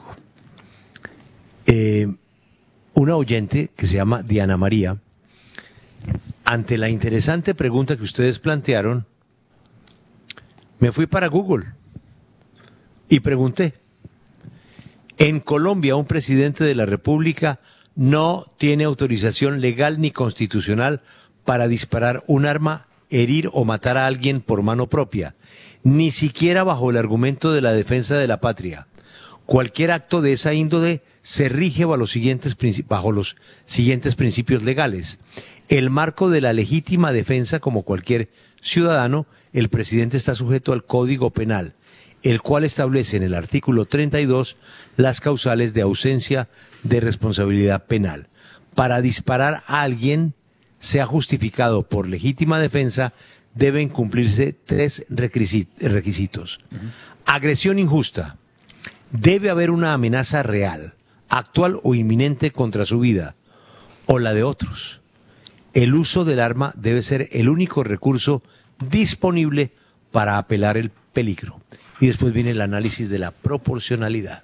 Eh, una oyente que se llama Diana María, ante la interesante pregunta que ustedes plantearon, me fui para Google y pregunté, en Colombia un presidente de la República no tiene autorización legal ni constitucional para disparar un arma, herir o matar a alguien por mano propia, ni siquiera bajo el argumento de la defensa de la patria. Cualquier acto de esa índole se rige bajo los siguientes, bajo los siguientes principios legales. El marco de la legítima defensa, como cualquier ciudadano, el presidente está sujeto al Código Penal, el cual establece en el artículo treinta y dos las causales de ausencia de responsabilidad penal. Para disparar a alguien, sea justificado por legítima defensa, deben cumplirse tres requisitos. Agresión injusta. Debe haber una amenaza real, actual o inminente contra su vida o la de otros. El uso del arma debe ser el único recurso disponible para apelar el peligro. Y después viene el análisis de la proporcionalidad.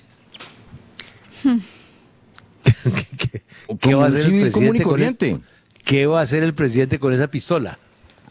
¿Qué, qué va a hacer el presidente con el- ¿Qué va a hacer el presidente con esa pistola?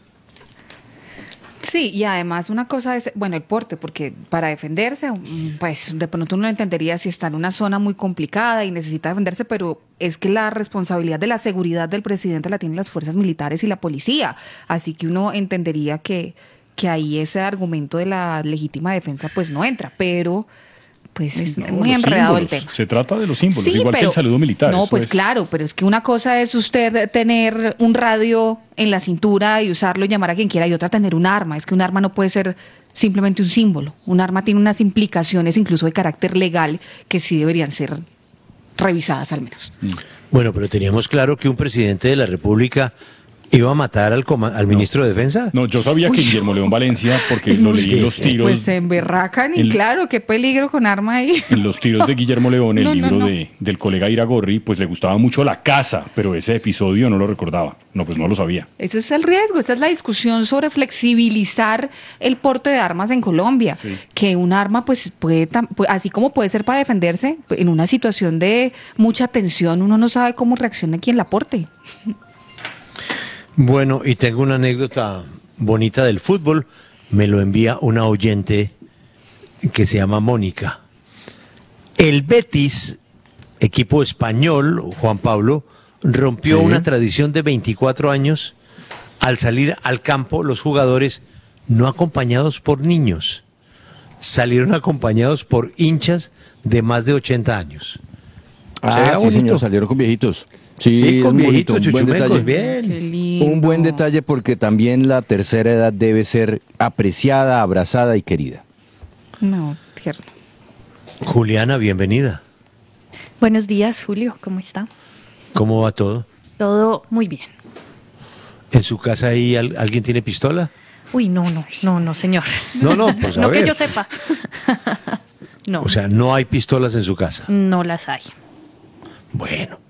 Sí, y además una cosa es, bueno, el porte, porque para defenderse, mm, pues de pronto uno entendería si está en una zona muy complicada y necesita defenderse, pero es que la responsabilidad de la seguridad del presidente la tienen las fuerzas militares y la policía, así que uno entendería que, que ahí ese argumento de la legítima defensa pues no entra, pero pues es No, muy los enredado el símbolos. tema. Se trata de los símbolos, Sí, igual que pero- el saludo militar. No, eso pues es- claro, pero es que una cosa es usted tener un radio en la cintura y usarlo y llamar a quien quiera, y otra tener un arma. Es que un arma no puede ser simplemente un símbolo. Un arma tiene unas implicaciones incluso de carácter legal que sí deberían ser revisadas al menos. Bueno, pero teníamos claro que un presidente de la República iba a matar al, coma- al ministro de Defensa. No, yo sabía que Uy. Guillermo León Valencia, porque lo leí en los tiros, Pues se emberracan y El- claro, qué peligro con arma ahí. en los tiros de Guillermo León, el No, no, libro no. De, del colega Iragorri, pues le gustaba mucho la caza, pero ese episodio no lo recordaba. No, pues no lo sabía. Ese es el riesgo, esa es la discusión sobre flexibilizar el porte de armas en Colombia, que un arma pues puede, tam- pu- así como puede ser para defenderse, en una situación de mucha tensión uno no sabe cómo reacciona quien la porte. Bueno, y tengo una anécdota bonita del fútbol. Me lo envía una oyente que se llama Mónica. El Betis, equipo español, Juan Pablo, rompió Sí. una tradición de veinticuatro años al salir al campo los jugadores no acompañados por niños, salieron acompañados por hinchas de más de ochenta años. Se Ah, veía sí, bonito. señor, salieron con viejitos. Sí, Sí, es con muy viejitos, bonito, un buen chuchumecos, detalle. bien. Un buen detalle porque también la tercera edad debe ser apreciada, abrazada y querida. No, tierno. Juliana, bienvenida. Buenos días, Julio, ¿cómo está? ¿Cómo va todo? Todo muy bien. ¿En su casa ahí al- alguien tiene pistola? Uy, no, no, no, no, señor. No, no, pues a No que ver. yo sepa. No, O sea, no hay pistolas en su casa. no las hay. Bueno,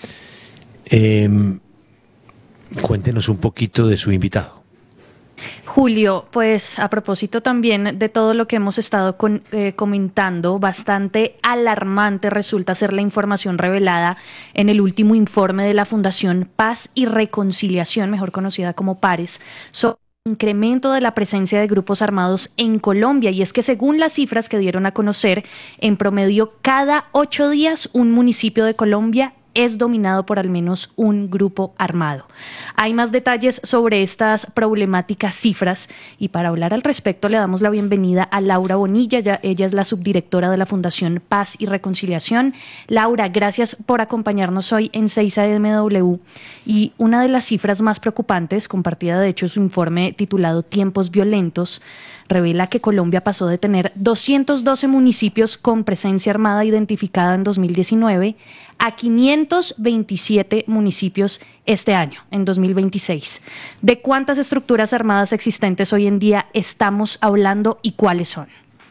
eh, cuéntenos un poquito de su invitado. Julio, pues a propósito también de todo lo que hemos estado con, eh, comentando, bastante alarmante resulta ser la información revelada en el último informe de la Fundación Paz y Reconciliación, mejor conocida como PARES, sobre el incremento de la presencia de grupos armados en Colombia. Y es que según las cifras que dieron a conocer, en promedio cada ocho días un municipio de Colombia es dominado por al menos un grupo armado. Hay más detalles sobre estas problemáticas cifras y para hablar al respecto le damos la bienvenida a Laura Bonilla. Ella, ella es la subdirectora de la Fundación Paz y Reconciliación. Laura, gracias por acompañarnos hoy en seis A M W. Y una de las cifras más preocupantes, compartida de hecho en su informe titulado Tiempos Violentos, revela que Colombia pasó de tener doscientos doce municipios con presencia armada identificada en dos mil diecinueve a quinientos veintisiete municipios este año, en dos mil veintiséis. ¿De cuántas estructuras armadas existentes hoy en día estamos hablando y cuáles son?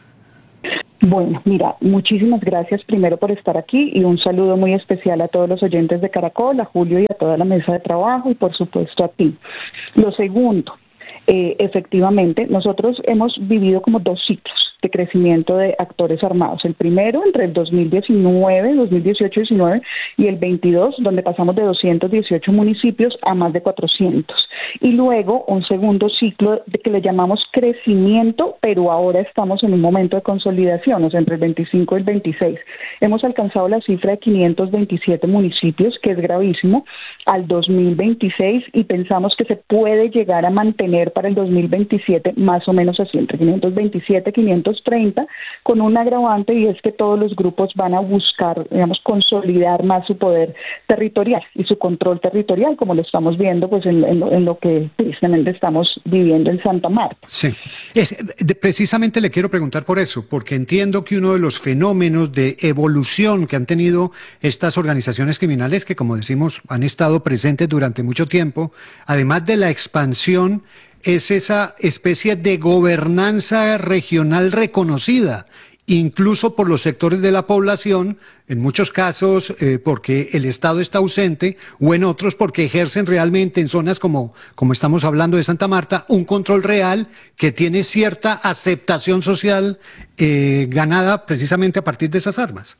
Bueno, mira, muchísimas gracias primero por estar aquí y un saludo muy especial a todos los oyentes de Caracol, a Julio y a toda la mesa de trabajo y por supuesto a ti. Lo segundo, eh, efectivamente, nosotros hemos vivido como dos ciclos de crecimiento de actores armados. El primero entre el dos mil diecinueve, dos mil dieciocho diecinueve y el veintidós, donde pasamos de doscientos dieciocho municipios a más de cuatrocientos. Y luego un segundo ciclo de que le llamamos crecimiento, pero ahora estamos en un momento de consolidación, o sea, entre el veinticinco y el veintiséis. Hemos alcanzado la cifra de quinientos veintisiete municipios, que es gravísimo, al dos mil veintiséis y pensamos que se puede llegar a mantener para el dos mil veintisiete más o menos así, entre quinientos veintisiete y quinientos treinta, con un agravante y es que todos los grupos van a buscar, digamos, consolidar más su poder territorial y su control territorial, como lo estamos viendo pues en, en, lo, en lo que precisamente estamos viviendo en Santa Marta. Sí, es, de, precisamente le quiero preguntar por eso, porque entiendo que uno de los fenómenos de evolución que han tenido estas organizaciones criminales, que como decimos han estado presentes durante mucho tiempo, además de la expansión, es esa especie de gobernanza regional reconocida, incluso por los sectores de la población, en muchos casos eh, porque el Estado está ausente, o en otros porque ejercen realmente en zonas como, como estamos hablando de Santa Marta, un control real que tiene cierta aceptación social eh, ganada precisamente a partir de esas armas.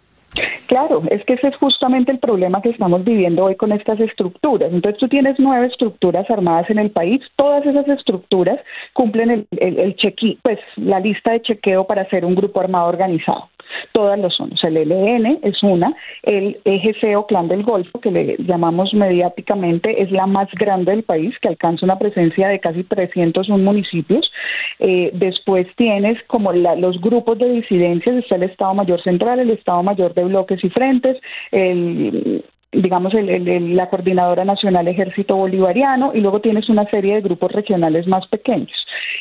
Claro, es que ese es justamente el problema que estamos viviendo hoy con estas estructuras. Entonces tú tienes nueve estructuras armadas en el país, todas esas estructuras cumplen el, el, el cheque, pues la lista de chequeo para ser un grupo armado organizado. Todas lo son. O sea, el E L N es una, el E G C o Clan del Golfo, que le llamamos mediáticamente, es la más grande del país, que alcanza una presencia de casi trescientos uno municipios. Eh, después tienes como la, los grupos de disidencias, está el Estado Mayor Central, el Estado Mayor de Bloques y Frentes, el... digamos, el, el, el, la Coordinadora Nacional Ejército Bolivariano, y luego tienes una serie de grupos regionales más pequeños.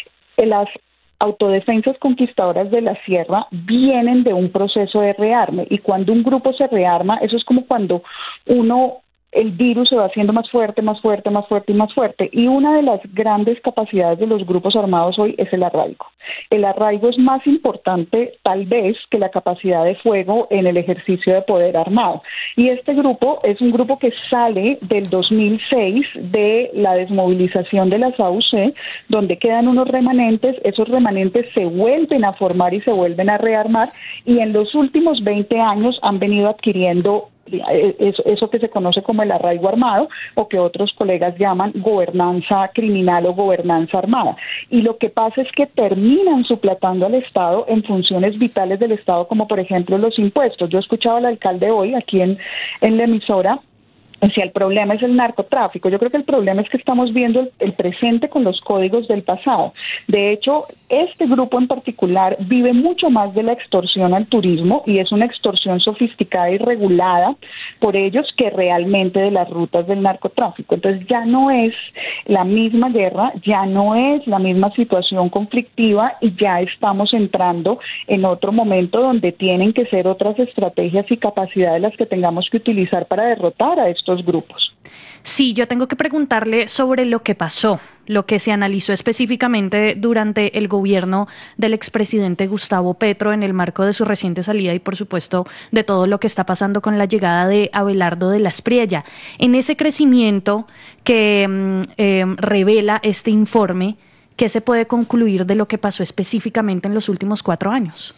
Las autodefensas conquistadoras de la sierra vienen de un proceso de rearme, y cuando un grupo se rearma, eso es como cuando uno... el virus se va haciendo más fuerte, más fuerte, más fuerte y más fuerte. Y una de las grandes capacidades de los grupos armados hoy es el arraigo. El arraigo es más importante, tal vez, que la capacidad de fuego en el ejercicio de poder armado. Y este grupo es un grupo que sale del dos mil seis de la desmovilización de las A U C, donde quedan unos remanentes, esos remanentes se vuelven a formar y se vuelven a rearmar, y en los últimos veinte años han venido adquiriendo Eso, eso que se conoce como el arraigo armado, o que otros colegas llaman gobernanza criminal o gobernanza armada. Y lo que pasa es que terminan suplantando al Estado en funciones vitales del Estado, como por ejemplo los impuestos. Yo escuchaba al alcalde hoy aquí en, en la emisora. Si el problema es el narcotráfico, yo creo que el problema es que estamos viendo el, el presente con los códigos del pasado. De hecho, este grupo en particular vive mucho más de la extorsión al turismo, y es una extorsión sofisticada y regulada por ellos, que realmente de las rutas del narcotráfico. Entonces ya no es la misma guerra, ya no es la misma situación conflictiva, y ya estamos entrando en otro momento donde tienen que ser otras estrategias y capacidades las que tengamos que utilizar para derrotar a estos grupos. Sí, yo tengo que preguntarle sobre lo que pasó, lo que se analizó específicamente durante el gobierno del expresidente Gustavo Petro en el marco de su reciente salida y, por supuesto, de todo lo que está pasando con la llegada de Abelardo de la Espriella. En ese crecimiento que eh, revela este informe, ¿qué se puede concluir de lo que pasó específicamente en los últimos cuatro años?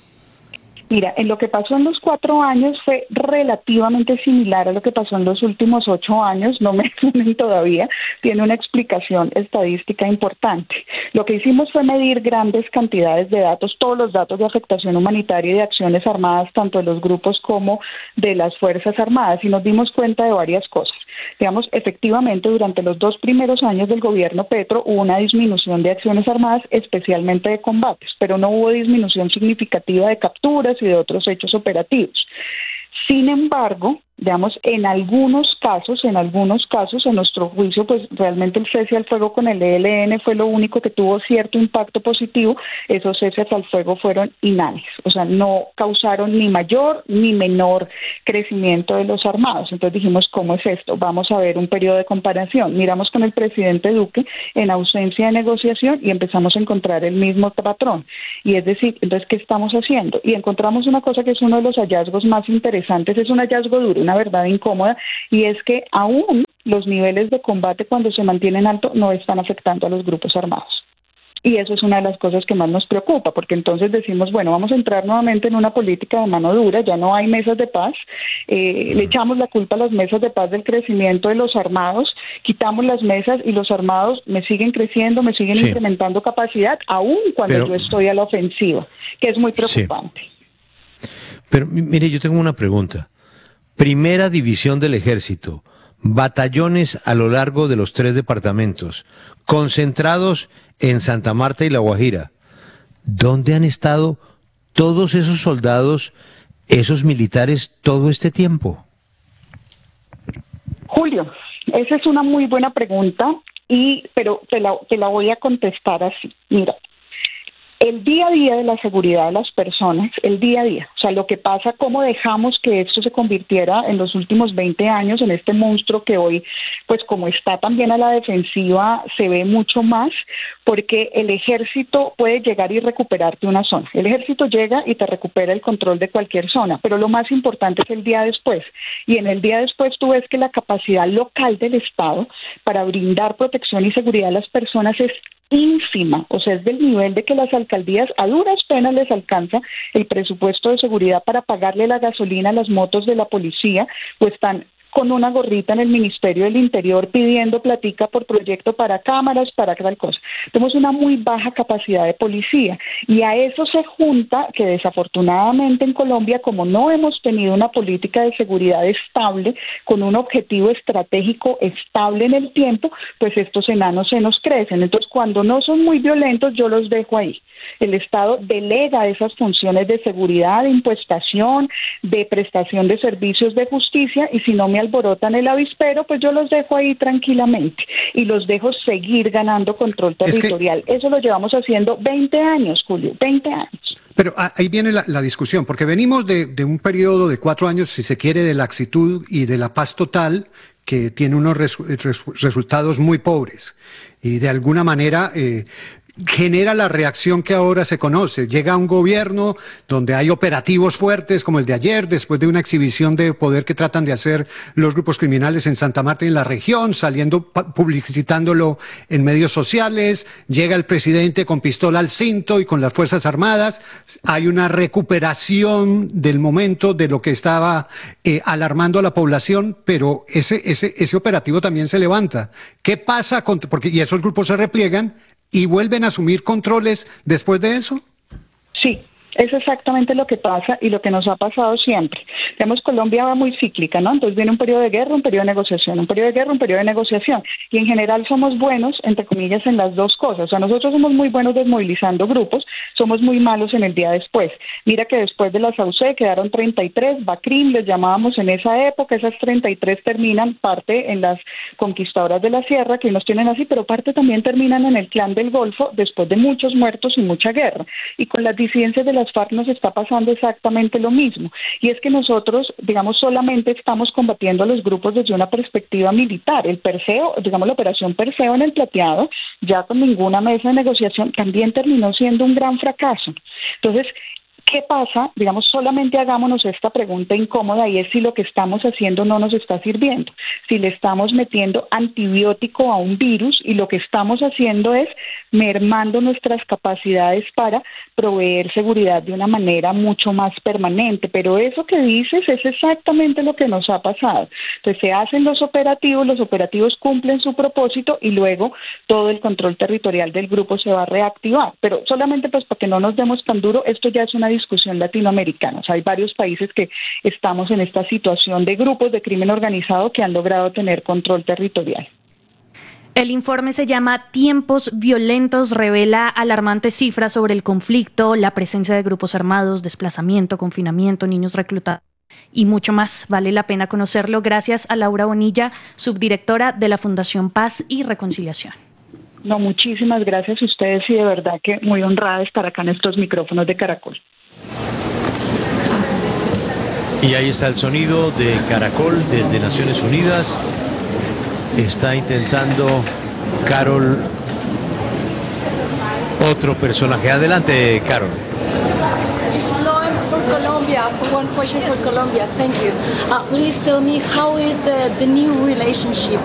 Mira, en lo que pasó en los cuatro años fue relativamente similar a lo que pasó en los últimos ocho años, no me suenen todavía, tiene una explicación estadística importante. Lo que hicimos fue medir grandes cantidades de datos, todos los datos de afectación humanitaria y de acciones armadas, tanto de los grupos como de las Fuerzas Armadas, y nos dimos cuenta de varias cosas. Digamos, efectivamente, durante los dos primeros años del gobierno Petro hubo una disminución de acciones armadas, especialmente de combates, pero no hubo disminución significativa de capturas y de otros hechos operativos. Sin embargo, digamos, en algunos casos, en algunos casos, en nuestro juicio, pues realmente el cese al fuego con el E L N fue lo único que tuvo cierto impacto positivo. Esos ceses al fuego fueron inhánimes, o sea, no causaron ni mayor ni menor crecimiento de los armados. Entonces dijimos, ¿cómo es esto? Vamos a ver un periodo de comparación. Miramos con el presidente Duque en ausencia de negociación y empezamos a encontrar el mismo patrón. Y es decir, entonces, ¿qué estamos haciendo? Y encontramos una cosa que es uno de los hallazgos más interesantes, es un hallazgo duro, una verdad incómoda, y es que aún los niveles de combate, cuando se mantienen altos, no están afectando a los grupos armados. Y eso es una de las cosas que más nos preocupa, porque entonces decimos, bueno, vamos a entrar nuevamente en una política de mano dura, ya no hay mesas de paz, eh, le echamos la culpa a las mesas de paz del crecimiento de los armados, quitamos las mesas y los armados me siguen creciendo, me siguen sí. incrementando capacidad, aún cuando Pero, yo estoy a la ofensiva, que es muy preocupante. Sí. Pero mire, yo tengo una pregunta. Primera División del Ejército, batallones a lo largo de los tres departamentos, concentrados en Santa Marta y La Guajira. ¿Dónde han estado todos esos soldados, esos militares, todo este tiempo? Julio, esa es una muy buena pregunta, y pero te la, te la voy a contestar así. Mira, el día a día de la seguridad de las personas, el día a día, o sea, lo que pasa, cómo dejamos que esto se convirtiera en los últimos veinte años en este monstruo que hoy, pues como está también a la defensiva, se ve mucho más, porque el ejército puede llegar y recuperarte una zona. El ejército llega y te recupera el control de cualquier zona, pero lo más importante es el día después. Y en el día después tú ves que la capacidad local del Estado para brindar protección y seguridad a las personas es ínfima, o sea, es del nivel de que las alcaldías a duras penas les alcanza el presupuesto de seguridad para pagarle la gasolina a las motos de la policía, o están con una gorrita en el Ministerio del Interior pidiendo platica por proyecto para cámaras, para tal cosa. Tenemos una muy baja capacidad de policía, y a eso se junta que desafortunadamente en Colombia, como no hemos tenido una política de seguridad estable, con un objetivo estratégico estable en el tiempo, pues estos enanos se nos crecen. Entonces, cuando no son muy violentos, yo los dejo ahí. El Estado delega esas funciones de seguridad, de impuestación, de prestación de servicios de justicia, y si no me alborotan el avispero, pues yo los dejo ahí tranquilamente y los dejo seguir ganando control territorial. Es que eso lo llevamos haciendo veinte años, Julio, veinte años. Pero ahí viene la, la discusión, porque venimos de, de un periodo de cuatro años, si se quiere, de laxitud y de la paz total, que tiene unos res, res, resultados muy pobres. Y de alguna manera eh, genera la reacción que ahora se conoce. Llega un gobierno donde hay operativos fuertes como el de ayer, después de una exhibición de poder que tratan de hacer los grupos criminales en Santa Marta y en la región, saliendo, publicitándolo en medios sociales. Llega el presidente con pistola al cinto y con las Fuerzas Armadas. Hay una recuperación del momento de lo que estaba eh, alarmando a la población, pero ese, ese, ese operativo también se levanta. ¿Qué pasa con, porque, y esos grupos se repliegan y vuelven a asumir controles después de eso? Sí. Es exactamente lo que pasa y lo que nos ha pasado siempre. Digamos, Colombia va muy cíclica, ¿no? Entonces viene un periodo de guerra, un periodo de negociación, un periodo de guerra, un periodo de negociación. Y en general somos buenos, entre comillas, en las dos cosas. O sea, nosotros somos muy buenos desmovilizando grupos, somos muy malos en el día después. Mira que después de las A U C E quedaron treinta y tres, BACRIM les llamábamos en esa época, esas treinta y tres terminan parte en las conquistadoras de la sierra, que nos tienen así, pero parte también terminan en el Clan del Golfo, después de muchos muertos y mucha guerra. Y con las disidencias de la las FARC nos está pasando exactamente lo mismo, y es que nosotros, digamos, solamente estamos combatiendo a los grupos desde una perspectiva militar. El Perseo, digamos, la operación Perseo en el Plateado, ya con ninguna mesa de negociación, también terminó siendo un gran fracaso. Entonces, ¿qué pasa? Digamos, solamente hagámonos esta pregunta incómoda, y es si lo que estamos haciendo no nos está sirviendo. Si le estamos metiendo antibiótico a un virus y lo que estamos haciendo es mermando nuestras capacidades para proveer seguridad de una manera mucho más permanente. Pero eso que dices es exactamente lo que nos ha pasado. Entonces se hacen los operativos, los operativos cumplen su propósito y luego todo el control territorial del grupo se va a reactivar. Pero solamente pues para que no nos demos tan duro, esto ya es una discusión latinoamericana. O sea, hay varios países que estamos en esta situación de grupos de crimen organizado que han logrado tener control territorial. El informe se llama Tiempos Violentos, revela alarmantes cifras sobre el conflicto, la presencia de grupos armados, desplazamiento, confinamiento, niños reclutados y mucho más. Vale la pena conocerlo. Gracias a Laura Bonilla, subdirectora de la Fundación Paz y Reconciliación. No, muchísimas gracias a ustedes, y de verdad que muy honrada de estar acá en estos micrófonos de Caracol. Y ahí está el sonido de Caracol desde Naciones Unidas. Está intentando Carol otro personaje. Adelante, Carol. For Colombia, one question for Colombia. Thank you. Uh, please tell me, how is the, the new relationship